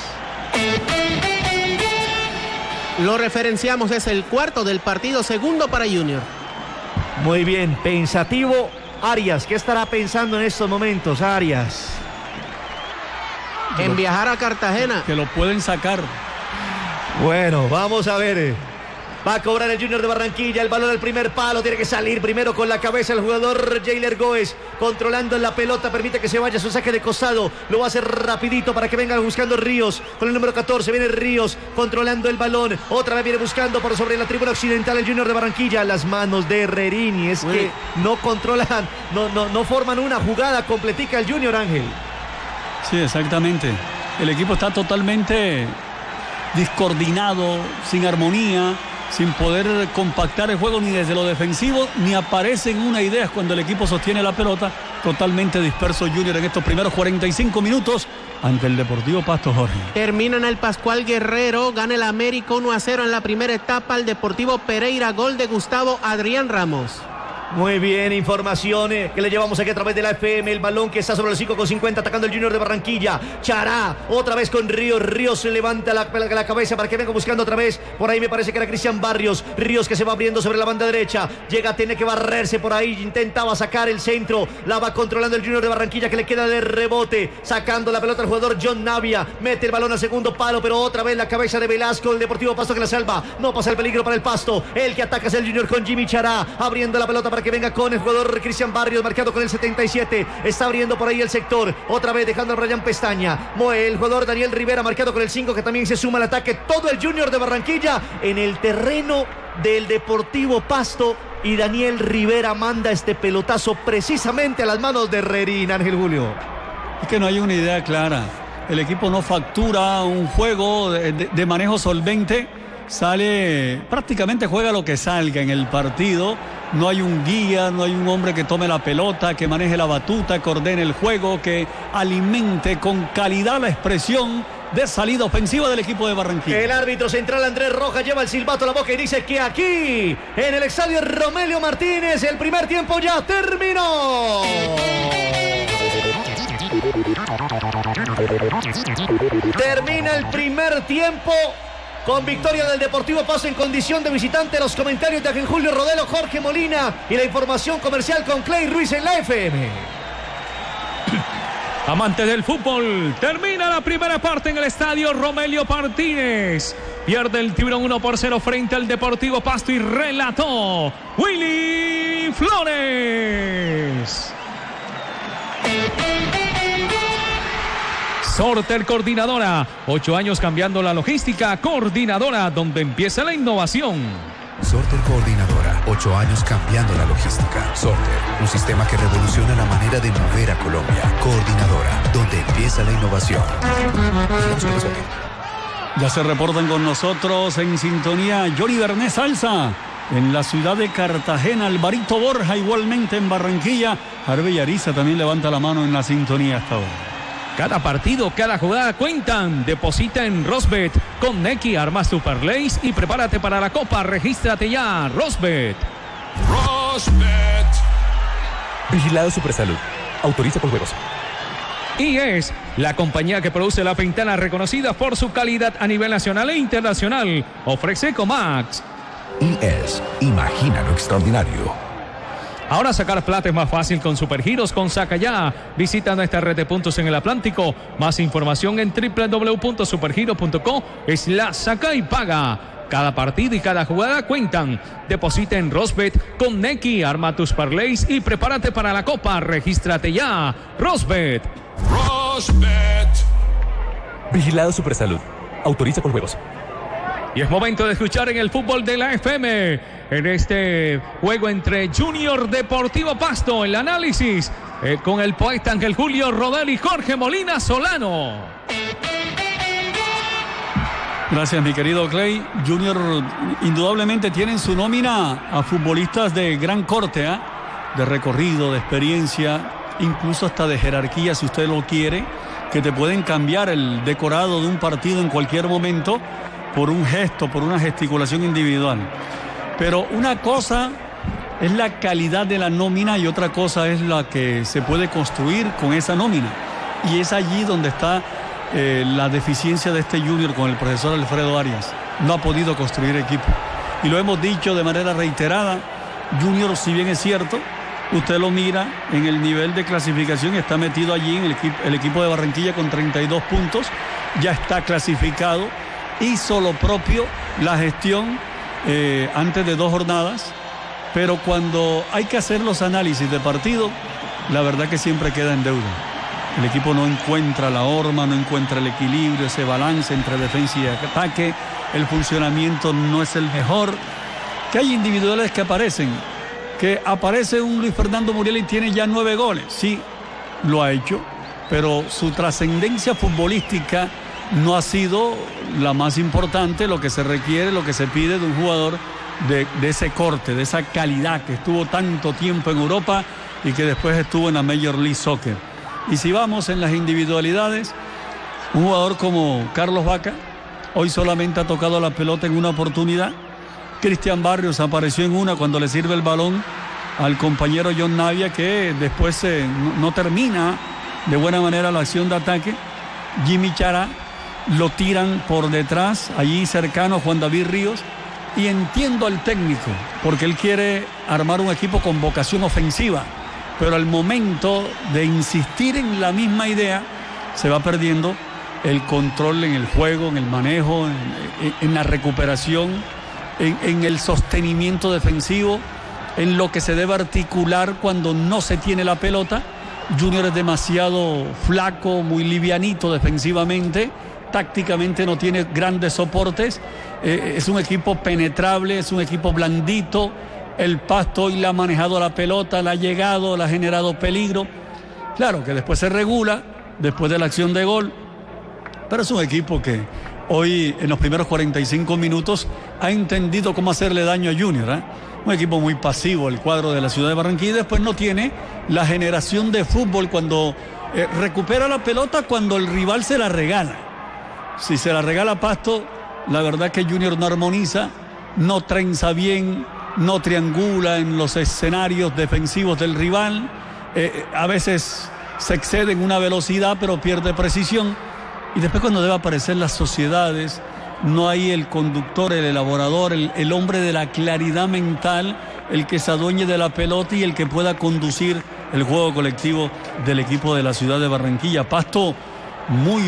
S3: Lo referenciamos, es el cuarto del partido, segundo para Junior.
S2: Muy bien, pensativo Arias. ¿Qué estará pensando en estos momentos, Arias?
S3: En viajar a Cartagena.
S4: Que lo pueden sacar.
S2: Bueno, vamos a ver. Va a cobrar el Junior de Barranquilla. El balón al primer palo. Tiene que salir primero con la cabeza el jugador Jailer Gómez. Controlando la pelota. Permite que se vaya su saque de costado. Lo va a hacer rapidito para que venga buscando Ríos. Con el número catorce viene Ríos. Controlando el balón. Otra vez viene buscando por sobre la tribuna occidental el Junior de Barranquilla. Las manos de Herrerini. Es Uy. que no controlan. No, no, no forman una jugada completica el Junior, Ángel.
S4: Sí, exactamente. El equipo está totalmente discoordinado, sin armonía, sin poder compactar el juego ni desde lo defensivo, ni aparecen una idea cuando el equipo sostiene la pelota. Totalmente disperso Junior en estos primeros cuarenta y cinco minutos ante el Deportivo Pasto, Jorge.
S3: Termina en el Pascual Guerrero, gana el América uno a cero en la primera etapa. El Deportivo Pereira, gol de Gustavo Adrián Ramos.
S2: Muy bien, información eh, que le llevamos aquí a través de la F M. El balón que está sobre el cinco con cincuenta atacando el Junior de Barranquilla. Chará, otra vez con Ríos. Ríos se levanta la, la, la cabeza para que venga buscando otra vez. Por ahí me parece que era Cristian Barrios. Ríos que se va abriendo sobre la banda derecha. Llega, tiene que barrerse por ahí. Intentaba sacar el centro. La va controlando el Junior de Barranquilla que le queda de rebote. Sacando la pelota al jugador John Navia. Mete el balón al segundo palo, pero otra vez la cabeza de Velasco. El Deportivo Pasto que la salva. No pasa el peligro para el Pasto. El que ataca es el Junior con Jimmy Chará. Abriendo la pelota para que venga con el jugador Cristian Barrios, marcado con el setenta y siete. Está abriendo por ahí el sector. Otra vez dejando a Brian Pestaña. Moe el jugador Daniel Rivera, marcado con el cinco, que también se suma al ataque. Todo el Junior de Barranquilla en el terreno del Deportivo Pasto. Y Daniel Rivera manda este pelotazo precisamente a las manos de Herrerín, Ángel Julio.
S4: Es que no hay una idea clara. El equipo no factura un juego de, de, de manejo solvente. Sale, prácticamente juega lo que salga en el partido. No hay un guía, no hay un hombre que tome la pelota, que maneje la batuta, que ordene el juego, que alimente con calidad la expresión de salida ofensiva del equipo de Barranquilla.
S2: El árbitro central Andrés Rojas lleva el silbato a la boca y dice que aquí, en el estadio Romelio Martínez, el primer tiempo ya terminó. Termina el primer tiempo con victoria del Deportivo Pasto en condición de visitante. Los comentarios de Ángel Julio Rodelo, Jorge Molina y la información comercial con Clay Ruiz en la F M.
S5: Amantes del fútbol, termina la primera parte en el estadio Romelio Martínez. Pierde el Tiburón uno por cero frente al Deportivo Pasto y relató Willy Flores. Sorter Coordinadora, ocho años cambiando la logística. Coordinadora, donde empieza la innovación.
S6: Sorter Coordinadora, ocho años cambiando la logística. Sorter, un sistema que revoluciona la manera de mover a Colombia. Coordinadora, donde empieza la innovación.
S4: Ya se reportan con nosotros en sintonía Johnny Bernés Salsa. En la ciudad de Cartagena, Alvarito Borja igualmente en Barranquilla. Harvey Ariza también levanta la mano en la sintonía hasta ahora.
S5: Cada partido, cada jugada cuentan. Deposita en Rosbet. Con Neki armas tu parlays y prepárate para la Copa. Regístrate ya. Rosbet.
S7: Rosbet.
S1: Vigilado Supersalud. Autoriza con juegos.
S5: Y es la compañía que produce la ventana reconocida por su calidad a nivel nacional e internacional. Ofrece Comax.
S1: Y es Imagina lo extraordinario.
S5: Ahora sacar plata es más fácil con Supergiros con Saca Ya. Visita nuestra red de puntos en el Atlántico. Más información en doble u doble u doble u punto supergiro punto co. Es la saca y paga. Cada partido y cada jugada cuentan. Deposita en Rosbet con Neki. Arma tus parlays y prepárate para la Copa. Regístrate ya. Rosbet.
S7: Rosbet.
S1: Vigilado Supersalud. Autoriza con juegos.
S5: Y es momento de escuchar en el fútbol de la F M, en este juego entre Junior Deportivo Pasto, el análisis eh, con el poeta Ángel Julio Rodel y Jorge Molina Solano.
S4: Gracias, mi querido Clay. Junior indudablemente tiene en su nómina a futbolistas de gran corte, ¿eh? de recorrido, de experiencia, incluso hasta de jerarquía, si usted lo quiere, que te pueden cambiar el decorado de un partido en cualquier momento por un gesto, por una gesticulación individual. Pero una cosa es la calidad de la nómina y otra cosa es la que se puede construir con esa nómina. Y es allí donde está eh, la deficiencia de este Junior con el profesor Alfredo Arias. No ha podido construir equipo. Y lo hemos dicho de manera reiterada, Junior, si bien es cierto, usted lo mira en el nivel de clasificación, está metido allí en el equipo, el equipo de Barranquilla con treinta y dos puntos, ya está clasificado. Hizo lo propio la gestión eh, antes de dos jornadas, pero cuando hay que hacer los análisis de partido, la verdad que siempre queda en deuda. El equipo no encuentra la horma, no encuentra el equilibrio, ese balance entre defensa y ataque, el funcionamiento no es el mejor, que hay individuales que aparecen, que aparece un Luis Fernando Muriel y tiene ya nueve goles, sí, lo ha hecho, pero su trascendencia futbolística no ha sido la más importante, lo que se requiere, lo que se pide de un jugador de, de ese corte, de esa calidad, que estuvo tanto tiempo en Europa y que después estuvo en la Major League Soccer. Y si vamos en las individualidades, un jugador como Carlos Vaca, hoy solamente ha tocado la pelota en una oportunidad. Cristian Barrios apareció en una cuando le sirve el balón al compañero John Navia, que después eh, no, no termina de buena manera la acción de ataque. Jimmy Chará lo tiran por detrás, allí cercano a Juan David Ríos, y entiendo al técnico, porque él quiere armar un equipo con vocación ofensiva, pero al momento de insistir en la misma idea, se va perdiendo el control en el juego, en el manejo, en, en, en la recuperación, en, en el sostenimiento defensivo, en lo que se debe articular cuando no se tiene la pelota. Junior es demasiado flaco, muy livianito defensivamente, tácticamente no tiene grandes soportes, eh, es un equipo penetrable, es un equipo blandito. El Pasto hoy le ha manejado la pelota, le ha llegado, le ha generado peligro. Claro que después se regula, después de la acción de gol, pero es un equipo que hoy en los primeros cuarenta y cinco minutos ha entendido cómo hacerle daño a Junior, ¿eh? Un equipo muy pasivo, el cuadro de la ciudad de Barranquilla. Después no tiene la generación de fútbol cuando eh, recupera la pelota, cuando el rival se la regala. Si se la regala Pasto, la verdad que Junior no armoniza, no trenza bien, no triangula en los escenarios defensivos del rival. Eh, a veces se excede en una velocidad, pero pierde precisión. Y después, cuando debe aparecer las sociedades, no hay el conductor, el elaborador, el, el hombre de la claridad mental, el que se adueñe de la pelota y el que pueda conducir el juego colectivo del equipo de la ciudad de Barranquilla. Pasto muy,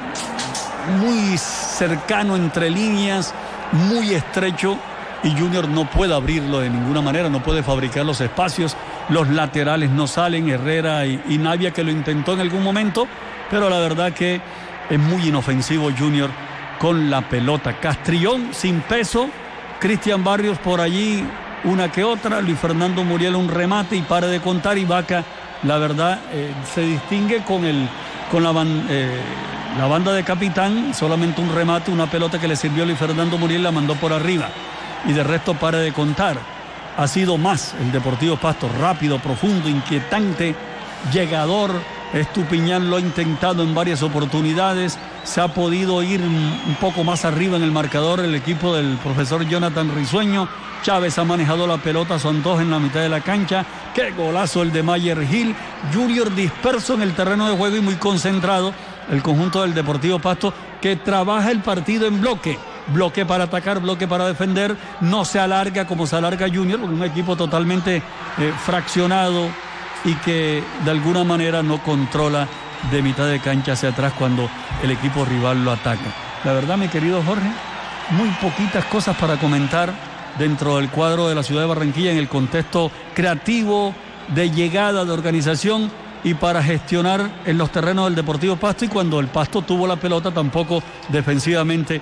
S4: muy cercano entre líneas, muy estrecho, y Junior no puede abrirlo de ninguna manera, no puede fabricar los espacios, los laterales no salen, Herrera y, y Navia, que lo intentó en algún momento, pero la verdad que es muy inofensivo Junior con la pelota. Castrillón sin peso, Cristian Barrios por allí una que otra, Luis Fernando Muriel un remate y para de contar, y Vaca, la verdad, eh, se distingue con, el, con la, ban, eh, la banda de capitán, solamente un remate, una pelota que le sirvió a Luis Fernando Muriel, la mandó por arriba, y de resto para de contar. Ha sido más el Deportivo Pasto, rápido, profundo, inquietante, llegador. Estupiñán lo ha intentado en varias oportunidades, se ha podido ir un poco más arriba en el marcador el equipo del profesor Jonathan Risueño. Chávez ha manejado la pelota a su antojo en la mitad de la cancha. Qué golazo el de Mayer Gil. Junior disperso en el terreno de juego y muy concentrado el conjunto del Deportivo Pasto, que trabaja el partido en bloque. Bloque para atacar, bloque para defender. No se alarga como se alarga Junior, porque es un equipo totalmente eh, fraccionado y que de alguna manera no controla de mitad de cancha hacia atrás cuando el equipo rival lo ataca. La verdad, mi querido Jorge, muy poquitas cosas para comentar dentro del cuadro de la ciudad de Barranquilla en el contexto creativo, de llegada, de organización y para gestionar en los terrenos del Deportivo Pasto. Y cuando el Pasto tuvo la pelota, tampoco defensivamente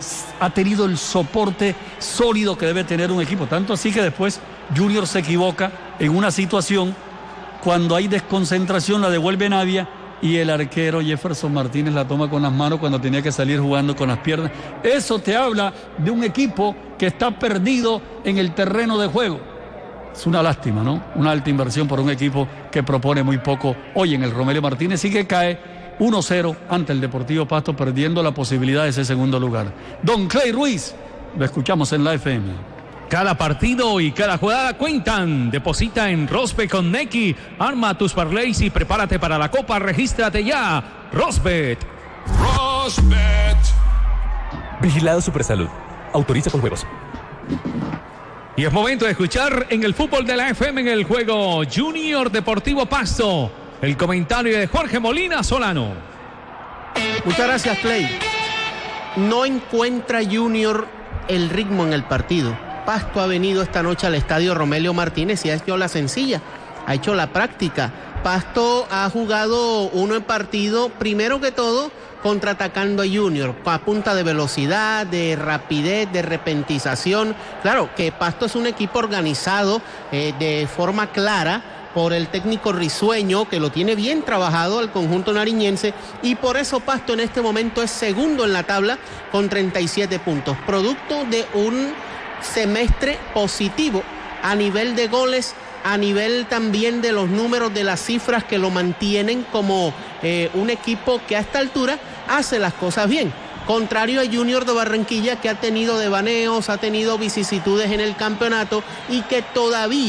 S4: ha tenido el soporte sólido que debe tener un equipo. Tanto así que después Junior se equivoca en una situación. Cuando hay desconcentración, la devuelve Navia y el arquero Jefferson Martínez la toma con las manos cuando tenía que salir jugando con las piernas. Eso te habla de un equipo que está perdido en el terreno de juego. Es una lástima, ¿no? Una alta inversión por un equipo que propone muy poco hoy en el Romelio Martínez y que cae uno cero ante el Deportivo Pasto, perdiendo la posibilidad de ese segundo lugar. Don Clay Ruiz, lo escuchamos en la F M.
S5: Cada partido y cada jugada cuentan. Deposita en Rosbet con Nequi. Arma tus parlays y prepárate para la Copa. Regístrate ya. Rosbet.
S7: Rosbet.
S1: Vigilado Supersalud. Autoriza con juegos.
S5: Y es momento de escuchar en el fútbol de la F M en el juego Junior Deportivo Pasto el comentario de Jorge Molina Solano.
S3: Muchas gracias, Clay. No encuentra Junior el ritmo en el partido. Pasto ha venido esta noche al estadio Romelio Martínez y ha hecho la sencilla, ha hecho la práctica. Pasto ha jugado uno en partido, primero que todo, contraatacando a Junior, a punta de velocidad, de rapidez, de repentización. Claro que Pasto es un equipo organizado eh, de forma clara por el técnico Risueño, que lo tiene bien trabajado al conjunto nariñense, y por eso Pasto en este momento es segundo en la tabla con treinta y siete puntos, producto de un semestre positivo a nivel de goles, a nivel también de los números de las cifras que lo mantienen como eh, un equipo que a esta altura hace las cosas bien. Contrario a Junior de Barranquilla, que ha tenido devaneos, ha tenido vicisitudes en el campeonato y que todavía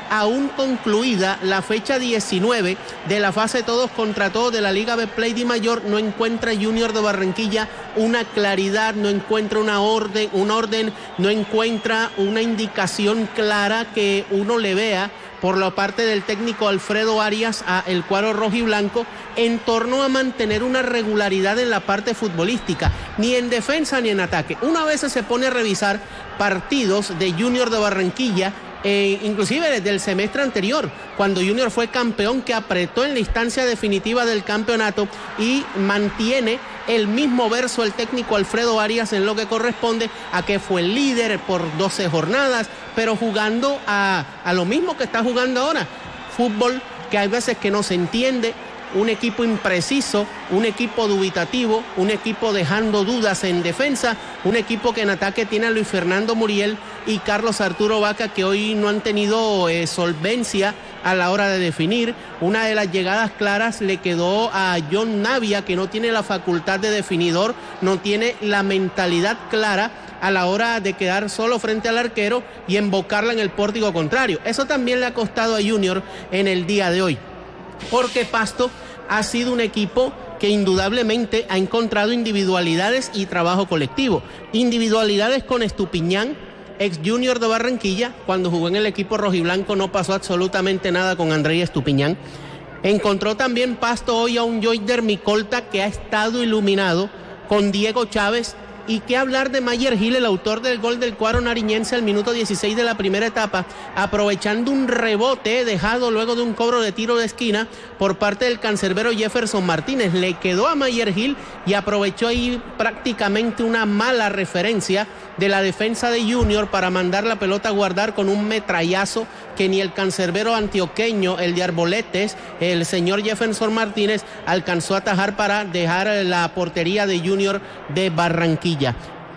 S3: aún concluida la fecha diecinueve de la fase todos contra todos de la Liga Betplay Di Mayor, no encuentra Junior de Barranquilla una claridad, no encuentra una orden, un orden, no encuentra una indicación clara que uno le vea por la parte del técnico Alfredo Arias a el cuadro rojiblanco en torno a mantener una regularidad en la parte futbolística, ni en defensa ni en ataque. Una vez se pone a revisar partidos de Junior de Barranquilla, Eh, inclusive desde el semestre anterior, cuando Junior fue campeón, que apretó en la instancia definitiva del campeonato y mantiene el mismo verso el técnico Alfredo Arias en lo que corresponde a que fue líder por doce jornadas, pero jugando a, a lo mismo que está jugando ahora, fútbol que hay veces que no se entiende, un equipo impreciso, un equipo dubitativo, un equipo dejando dudas en defensa, un equipo que en ataque tiene a Luis Fernando Muriel y Carlos Arturo Vaca, que hoy no han tenido eh, solvencia a la hora de definir. Una de las llegadas claras le quedó a John Navia, que no tiene la facultad de definidor, no tiene la mentalidad clara a la hora de quedar solo frente al arquero y embocarla en el pórtico contrario. Eso también le ha costado a Junior en el día de hoy, porque Pasto ha sido un equipo que indudablemente ha encontrado individualidades y trabajo colectivo. Individualidades con Estupiñán, ex Junior de Barranquilla, cuando jugó en el equipo rojiblanco no pasó absolutamente nada con Andrei Estupiñán. Encontró también Pasto hoy a un Joyder Micolta que ha estado iluminado, con Diego Chávez. Y qué hablar de Mayer Gil, el autor del gol del cuadro nariñense al minuto dieciséis de la primera etapa, aprovechando un rebote dejado luego de un cobro de tiro de esquina por parte del cancerbero Jefferson Martínez. Le quedó a Mayer Gil y aprovechó ahí prácticamente una mala referencia de la defensa de Junior para mandar la pelota a guardar con un metrallazo que ni el cancerbero antioqueño, el de Arboletes, el señor Jefferson Martínez, alcanzó a atajar para dejar la portería de Junior de Barranquilla.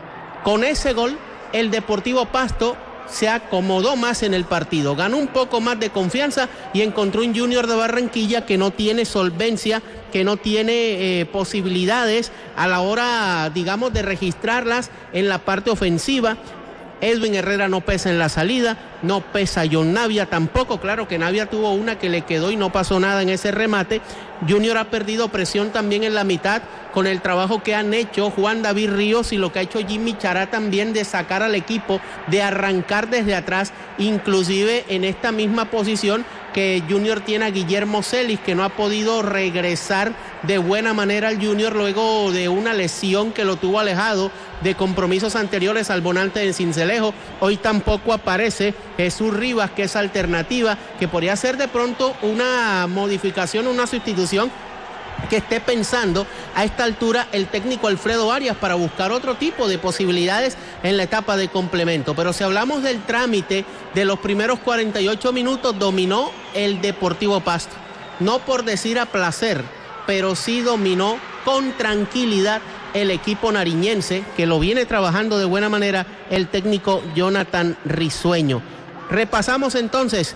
S3: Con ese gol, el Deportivo Pasto se acomodó más en el partido, ganó un poco más de confianza y encontró un Junior de Barranquilla que no tiene solvencia, que no tiene eh, posibilidades a la hora, digamos, de registrarlas en la parte ofensiva. Edwin Herrera no pesa en la salida, no pesa John Navia tampoco. Claro que Navia tuvo una que le quedó y no pasó nada en ese remate. Junior ha perdido presión también en la mitad con el trabajo que han hecho Juan David Ríos y lo que ha hecho Jimmy Chará también de sacar al equipo, de arrancar desde atrás, inclusive en esta misma posición que Junior tiene a Guillermo Celis, que no ha podido regresar de buena manera al Junior luego de una lesión que lo tuvo alejado de compromisos anteriores al Bonante de Cincelejo. Hoy tampoco aparece Jesús Rivas, que es alternativa, que podría ser de pronto una modificación, una sustitución que esté pensando a esta altura el técnico Alfredo Arias para buscar otro tipo de posibilidades en la etapa de complemento. Pero si hablamos del trámite de los primeros cuarenta y ocho minutos, dominó el Deportivo Pasto. No por decir a placer, pero sí dominó con tranquilidad el equipo nariñense, que lo viene trabajando de buena manera el técnico Jonathan Risueño. Repasamos entonces.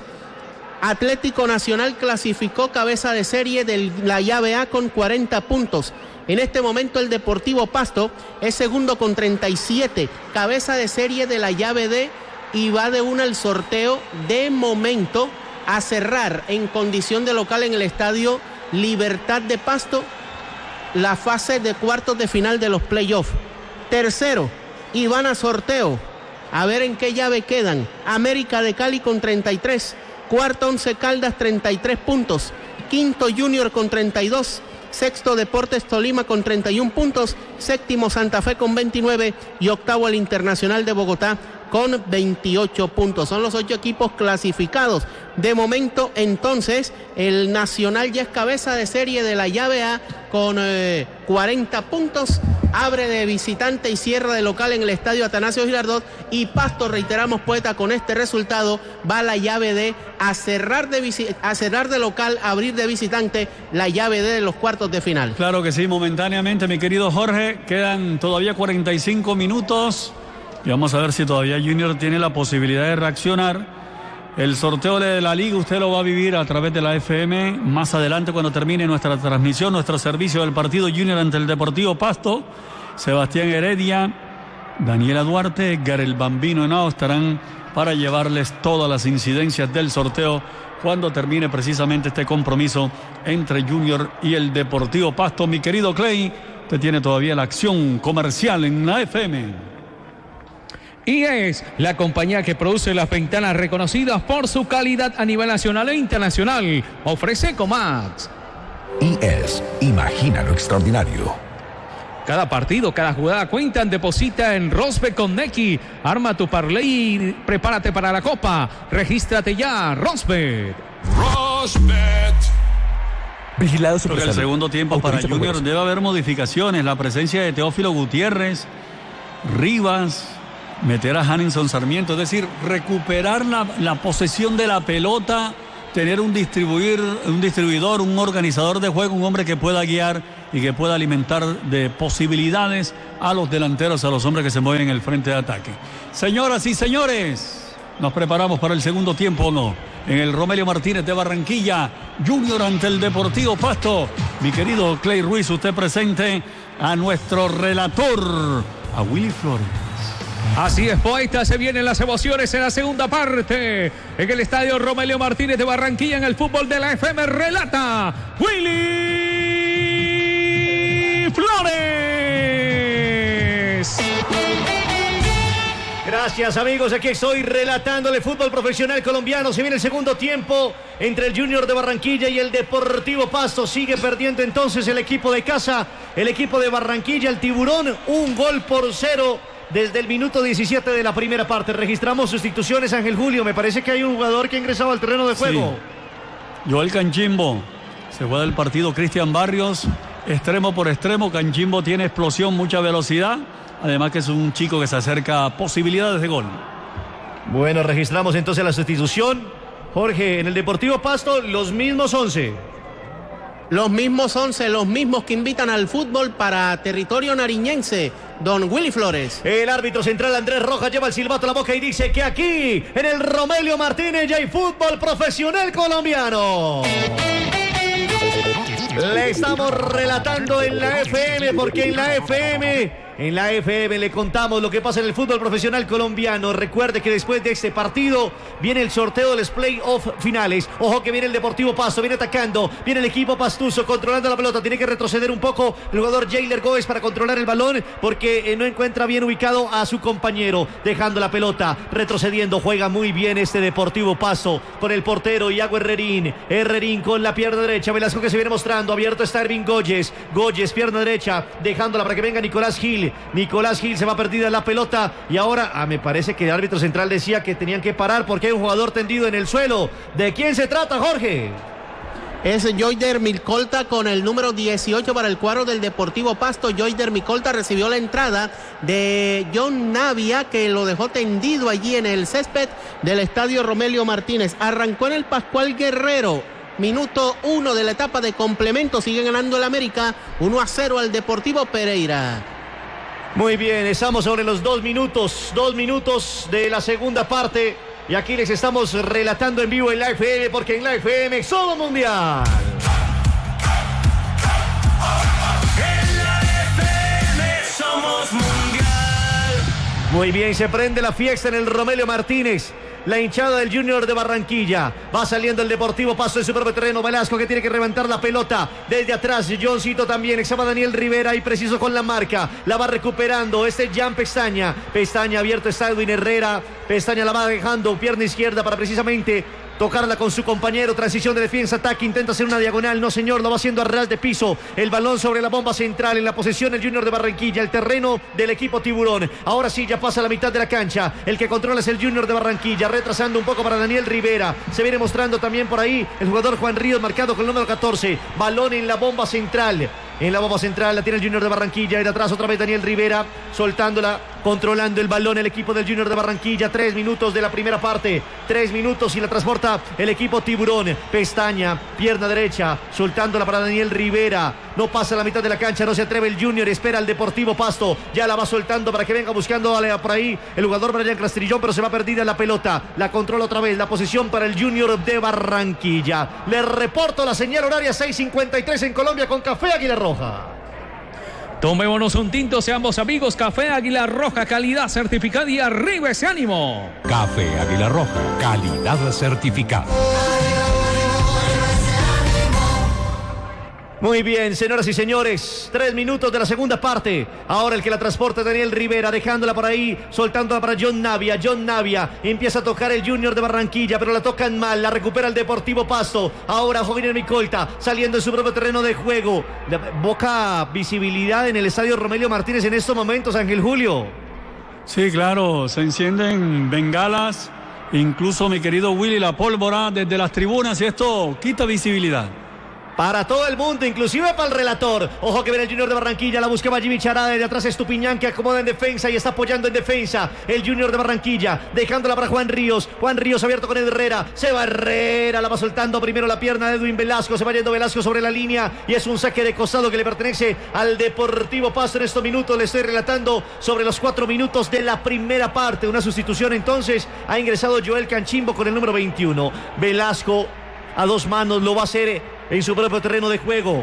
S3: Atlético Nacional clasificó cabeza de serie de la llave A con cuarenta puntos. En este momento el Deportivo Pasto es segundo con treinta y siete, cabeza de serie de la llave D, y va de una al sorteo de momento a cerrar en condición de local en el estadio Libertad de Pasto la fase de cuartos de final de los playoffs. Tercero, y van a sorteo. A ver en qué llave quedan. América de Cali con treinta y tres. Cuarto, Once Caldas, treinta y tres puntos. Quinto, Junior con treinta y dos. Sexto, Deportes Tolima con treinta y uno puntos. Séptimo, Santa Fe con veintinueve. Y octavo, el Internacional de Bogotá con veintiocho puntos. Son los ocho equipos clasificados. De momento, entonces, el Nacional ya es cabeza de serie de la llave A con eh, cuarenta puntos. Abre de visitante y cierra de local en el estadio Atanasio Girardot. Y Pasto, reiteramos, poeta, con este resultado va la llave D a cerrar de, visi- a cerrar de local, abrir de visitante la llave D de los cuartos de final.
S4: Claro que sí, momentáneamente, mi querido Jorge. Quedan todavía cuarenta y cinco minutos. Y vamos a ver si todavía Junior tiene la posibilidad de reaccionar. El sorteo de la liga usted lo va a vivir a través de la F M más adelante cuando termine nuestra transmisión, nuestro servicio del partido Junior ante el Deportivo Pasto. Sebastián Heredia Daniela Duarte, Edgar el Bambino Henao estarán para llevarles todas las incidencias del sorteo cuando termine precisamente este compromiso entre Junior y el Deportivo Pasto. Mi querido Clay, usted tiene todavía la acción comercial en la F M.
S5: I E S, la compañía que produce las ventanas reconocidas por su calidad a nivel nacional e internacional, ofrece Comax.
S6: I E S, imagina lo extraordinario.
S5: Cada partido, cada jugada cuentan. Deposita en Rosbet con Neki. Arma tu parlay y prepárate para la Copa. Regístrate ya, Rosbet.
S7: Rosbet.
S6: Vigilado
S4: Creo que el segundo tiempo para Junior debe haber modificaciones. La presencia de Teófilo Gutiérrez, Rivas, meter a Hanninson Sarmiento, es decir, recuperar la, la posesión de la pelota, tener un distribuir, un distribuidor, un organizador de juego, un hombre que pueda guiar y que pueda alimentar de posibilidades a los delanteros, a los hombres que se mueven en el frente de ataque. Señoras y señores, nos preparamos para el segundo tiempo, ¿o no? En el Romelio Martínez de Barranquilla, Junior ante el Deportivo Pasto. Mi querido Clay Ruiz, usted presente a nuestro relator, a Willy Flores.
S5: Así es, poeta, se vienen las emociones en la segunda parte. En el estadio Romelio Martínez de Barranquilla, en el fútbol de la F M, relata Willy Flores.
S2: Gracias, amigos, aquí estoy relatándole fútbol profesional colombiano. Se viene el segundo tiempo entre el Junior de Barranquilla y el Deportivo Pasto. Sigue perdiendo entonces el equipo de casa, el equipo de Barranquilla, el Tiburón, un gol por cero. Desde el minuto diecisiete de la primera parte. Registramos sustituciones, Ángel Julio. Me parece que hay un jugador que ha ingresado al terreno de juego.
S4: Sí. Joel Canchimbo. Se juega el partido Cristian Barrios. Extremo por extremo. Canchimbo tiene explosión, mucha velocidad. Además que es un chico que se acerca a posibilidades de gol.
S2: Bueno, registramos entonces la sustitución. Jorge, en el Deportivo Pasto, los mismos once.
S3: Los mismos once, los mismos que invitan al fútbol para territorio nariñense. Don Willy Flores.
S2: El árbitro central Andrés Rojas lleva el silbato a la boca y dice que aquí, en el Romelio Martínez, ya hay fútbol profesional colombiano. Le estamos relatando en la F M, porque en la F M... En la F M le contamos lo que pasa en el fútbol profesional colombiano. Recuerde que después de este partido viene el sorteo de los play-off finales. Ojo que viene el Deportivo Pasto, viene atacando, viene el equipo pastuso controlando la pelota. Tiene que retroceder un poco el jugador Jailer Gómez para controlar el balón, porque eh, no encuentra bien ubicado a su compañero, dejando la pelota, retrocediendo. Juega muy bien este Deportivo Pasto con el portero Iago Herrerín. Herrerín con la pierna derecha, Velasco que se viene mostrando, abierto está Ervin Goyes. Goyes, pierna derecha, dejándola para que venga Nicolás Gil. Nicolás Gil se va perdida la pelota y ahora ah, me parece que el árbitro central decía que tenían que parar porque hay un jugador tendido en el suelo. ¿De quién se trata, Jorge?
S3: Es Joyder Micolta con el número dieciocho para el cuadro del Deportivo Pasto. Joyder Micolta recibió la entrada de John Navia, que lo dejó tendido allí en el césped del estadio Romelio Martínez. Arrancó en el Pascual Guerrero. Minuto uno de la etapa de complemento. Sigue ganando el América uno a cero al Deportivo Pereira.
S2: Muy bien, estamos sobre los dos minutos, dos minutos de la segunda parte. Y aquí les estamos relatando en vivo en la F M, porque en la F M somos mundial.
S8: En la F M somos mundial.
S2: Muy bien, se prende la fiesta en el Romelio Martínez. La hinchada del Junior de Barranquilla. Va saliendo el Deportivo Pasto en su propio terreno. Velasco que tiene que levantar la pelota desde atrás. Johncito también. Exama Daniel Rivera y preciso con la marca. La va recuperando. Este Jan Pestaña. Pestaña abierto está Edwin Herrera. Pestaña la va dejando. Pierna izquierda para precisamente tocarla con su compañero. Transición de defensa, ataque, intenta hacer una diagonal. No, señor, lo va haciendo a ras de piso. El balón sobre la bomba central. En la posesión el Junior de Barranquilla. El terreno del equipo Tiburón. Ahora sí, ya pasa la mitad de la cancha. El que controla es el Junior de Barranquilla. Retrasando un poco para Daniel Rivera. Se viene mostrando también por ahí el jugador Juan Ríos, marcado con el número catorce. Balón en la bomba central. En la bomba central la tiene el Junior de Barranquilla. Y de atrás otra vez Daniel Rivera, soltándola, controlando el balón el equipo del Junior de Barranquilla. Tres minutos de la primera parte. Tres minutos y la transporta el equipo Tiburón. Pestaña, pierna derecha, soltándola para Daniel Rivera. No pasa la mitad de la cancha, no se atreve el Junior. Espera al Deportivo Pasto. Ya la va soltando para que venga buscando por ahí el jugador Brian Castrillón, pero se va perdida la pelota. La controla otra vez. La posición para el Junior de Barranquilla. Le reporto la señal horaria seis cincuenta y tres en Colombia con Café Águila Roja.
S5: Tomémonos un tinto, seamos amigos. Café Águila Roja, calidad certificada y arriba ese ánimo.
S1: Café Águila Roja, calidad certificada.
S2: Muy bien, señoras y señores, tres minutos de la segunda parte. Ahora el que la transporta Daniel Rivera, dejándola por ahí, soltándola para John Navia. John Navia empieza a tocar el Junior de Barranquilla, pero la tocan mal, la recupera el Deportivo Pasto. Ahora Jovinel Micolta, saliendo en su propio terreno de juego. Boca visibilidad en el estadio Romelio Martínez en estos momentos, Ángel Julio.
S4: Sí, claro, se encienden bengalas, incluso mi querido Willy, la pólvora desde las tribunas, y esto quita visibilidad.
S2: Para todo el mundo, inclusive para el relator. Ojo que viene el Junior de Barranquilla, la buscaba Jimmy Chará, de atrás Estupiñán que acomoda en defensa y está apoyando en defensa. El Junior de Barranquilla, dejándola para Juan Ríos. Juan Ríos abierto con Herrera. Se va Herrera, la va soltando primero la pierna de Edwin Velasco. Se va yendo Velasco sobre la línea y es un saque de costado que le pertenece al Deportivo Pasto en estos minutos. Le estoy relatando sobre los cuatro minutos de la primera parte. Una sustitución entonces. Ha ingresado Joel Canchimbo con el número veintiuno. Velasco a dos manos lo va a hacer en su propio terreno de juego.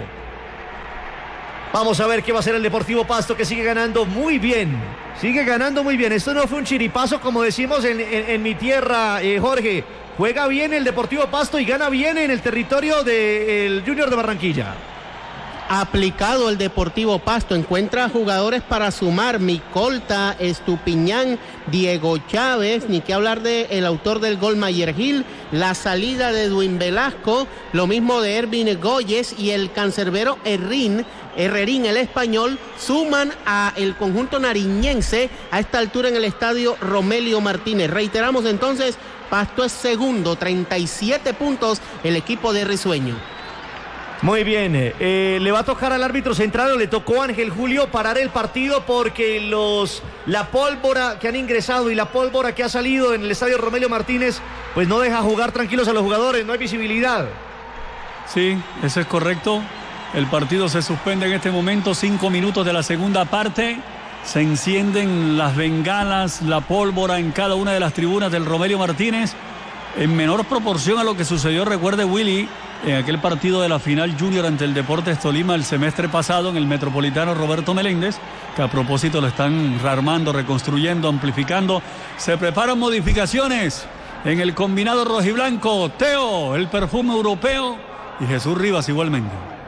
S2: Vamos a ver qué va a hacer el Deportivo Pasto, que sigue ganando muy bien. Sigue ganando muy bien. Esto no fue un chiripazo, como decimos en, en, en mi tierra, eh, Jorge. Juega bien el Deportivo Pasto y gana bien en el territorio del Junior de Barranquilla.
S3: Aplicado el Deportivo Pasto, encuentra jugadores para sumar: Micolta, Estupiñán, Diego Chávez, ni que hablar de el autor del gol Mayer Gil, la salida de Edwin Velasco, lo mismo de Ervin Goyes y el cancerbero Herrín, Herrerín, el español, suman a el conjunto nariñense a esta altura en el estadio Romelio Martínez. Reiteramos entonces, Pasto es segundo, treinta y siete puntos el equipo de Risueño.
S2: Muy bien, eh, le va a tocar al árbitro central, o le tocó a Ángel Julio parar el partido, porque los la pólvora que han ingresado y la pólvora que ha salido en el estadio Romelio Martínez, pues no deja jugar tranquilos a los jugadores, no hay visibilidad.
S4: Sí, eso es correcto. El partido se suspende en este momento, cinco minutos de la segunda parte. Se encienden las bengalas, la pólvora en cada una de las tribunas del Romelio Martínez, en menor proporción a lo que sucedió, recuerde Willy, en aquel partido de la final Junior ante el Deportes Tolima el semestre pasado en el Metropolitano Roberto Meléndez, que a propósito lo están rearmando, reconstruyendo, amplificando. Se preparan modificaciones en el combinado rojiblanco. Teo, el perfume europeo, y Jesús Rivas igualmente.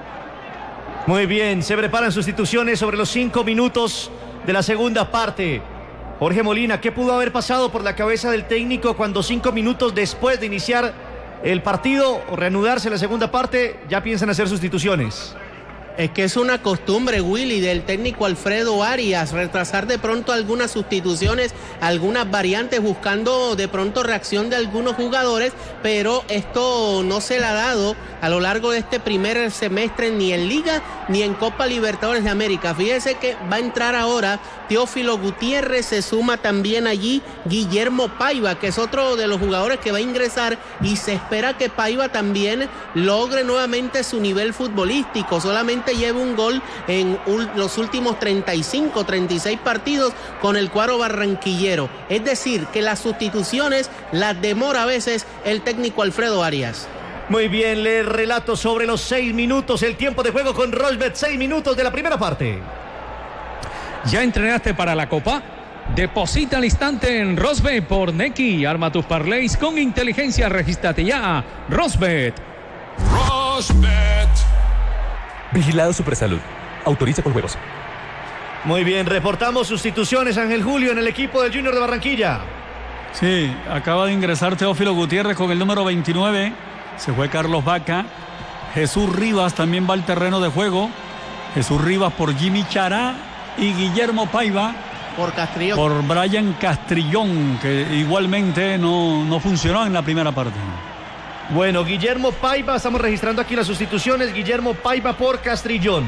S2: Muy bien, se preparan sustituciones sobre los cinco minutos de la segunda parte. Jorge Molina, ¿qué pudo haber pasado por la cabeza del técnico cuando cinco minutos después de iniciar el partido o reanudarse la segunda parte ya piensan hacer sustituciones?
S3: Es que es una costumbre, Willy, del técnico Alfredo Arias, retrasar de pronto algunas sustituciones, algunas variantes, buscando de pronto reacción de algunos jugadores, pero esto no se le ha dado a lo largo de este primer semestre ni en Liga ni en Copa Libertadores de América. Fíjese que va a entrar ahora Teófilo Gutiérrez, se suma también allí Guillermo Paiva, que es otro de los jugadores que va a ingresar, y se espera que Paiva también logre nuevamente su nivel futbolístico. Solamente lleva un gol en los últimos treinta y cinco, treinta y seis partidos con el cuadro barranquillero. Es decir, que las sustituciones las demora a veces el técnico Alfredo Arias.
S2: Muy bien, le relato sobre los seis minutos, el tiempo de juego con Rosbet, seis minutos de la primera parte.
S5: ¿Ya entrenaste para la Copa? Deposita al instante en Rosbet por Nequi. Arma tus parlays con inteligencia. Regístrate ya. Rosbet.
S7: Rosbet.
S1: Vigilado Supersalud. Autoriza con juegos.
S2: Muy bien, reportamos sustituciones, Ángel Julio, en el equipo del Junior de Barranquilla.
S4: Sí, acaba de ingresar Teófilo Gutiérrez con el número veintinueve. Se fue Carlos Vaca. Jesús Rivas también va al terreno de juego. Jesús Rivas por Jimmy Chará y Guillermo Paiva
S3: por Castrillón.
S4: Por Brian Castrillón, que igualmente no, no funcionó en la primera parte.
S2: Bueno, Guillermo Paiva, estamos registrando aquí las sustituciones. Guillermo Paiva por Castrillón.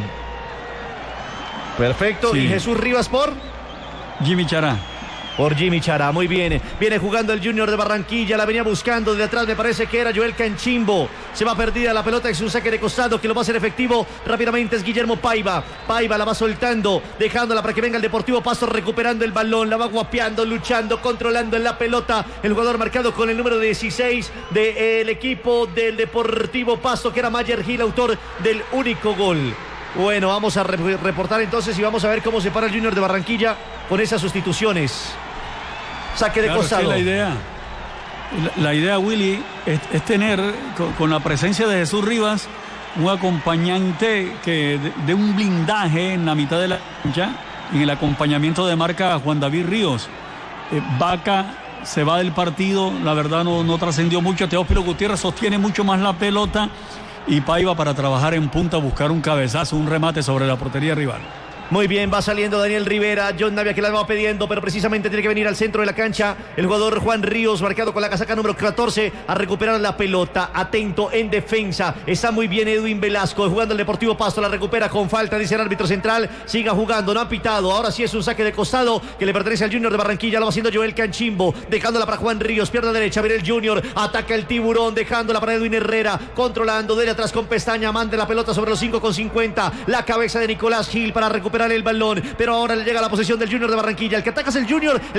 S2: Perfecto. Sí. ¿Y Jesús Rivas por?
S4: Jimmy Chará.
S2: Por Jimmy Chará, muy bien. Viene jugando el Junior de Barranquilla, la venía buscando de atrás, me parece que era Joel Canchimbo. Se va perdida la pelota, es un saque de costado que lo va a hacer efectivo rápidamente, es Guillermo Paiva. Paiva la va soltando, dejándola para que venga el Deportivo Pasto, recuperando el balón, la va guapeando, luchando, controlando en la pelota. El jugador marcado con el número dieciséis del equipo del Deportivo Pasto, que era Mayer Gil, autor del único gol. Bueno, vamos a re reportar entonces y vamos a ver cómo se para el Junior de Barranquilla con esas sustituciones. Saque de
S4: claro,
S2: costado.
S4: Sí, la idea, la, la idea, Willy, es, es tener con, con la presencia de Jesús Rivas un acompañante que de, de un blindaje en la mitad de la cancha, en el acompañamiento de marca Juan David Ríos. Eh, Vaca se va del partido, la verdad no, no trascendió mucho. Teófilo Gutiérrez sostiene mucho más la pelota y Paiva para trabajar en punta, buscar un cabezazo, un remate sobre la portería rival.
S2: Muy bien, va saliendo Daniel Rivera, John Navia que la va pidiendo, pero precisamente tiene que venir al centro de la cancha el jugador Juan Ríos, marcado con la casaca número catorce, a recuperar la pelota, atento en defensa, está muy bien Edwin Velasco, jugando el Deportivo Pasto, la recupera con falta, dice el árbitro central, siga jugando, no ha pitado, ahora sí es un saque de costado que le pertenece al Junior de Barranquilla, lo va haciendo Joel Canchimbo, dejándola para Juan Ríos, pierna derecha, viene el Junior, ataca el Tiburón, dejándola para Edwin Herrera, controlando, de atrás con pestaña, manda la pelota sobre los cinco con cincuenta, la cabeza de Nicolás Gil para recuperar el balón, pero ahora le llega la posesión del Junior de Barranquilla, el que ataca es el Junior.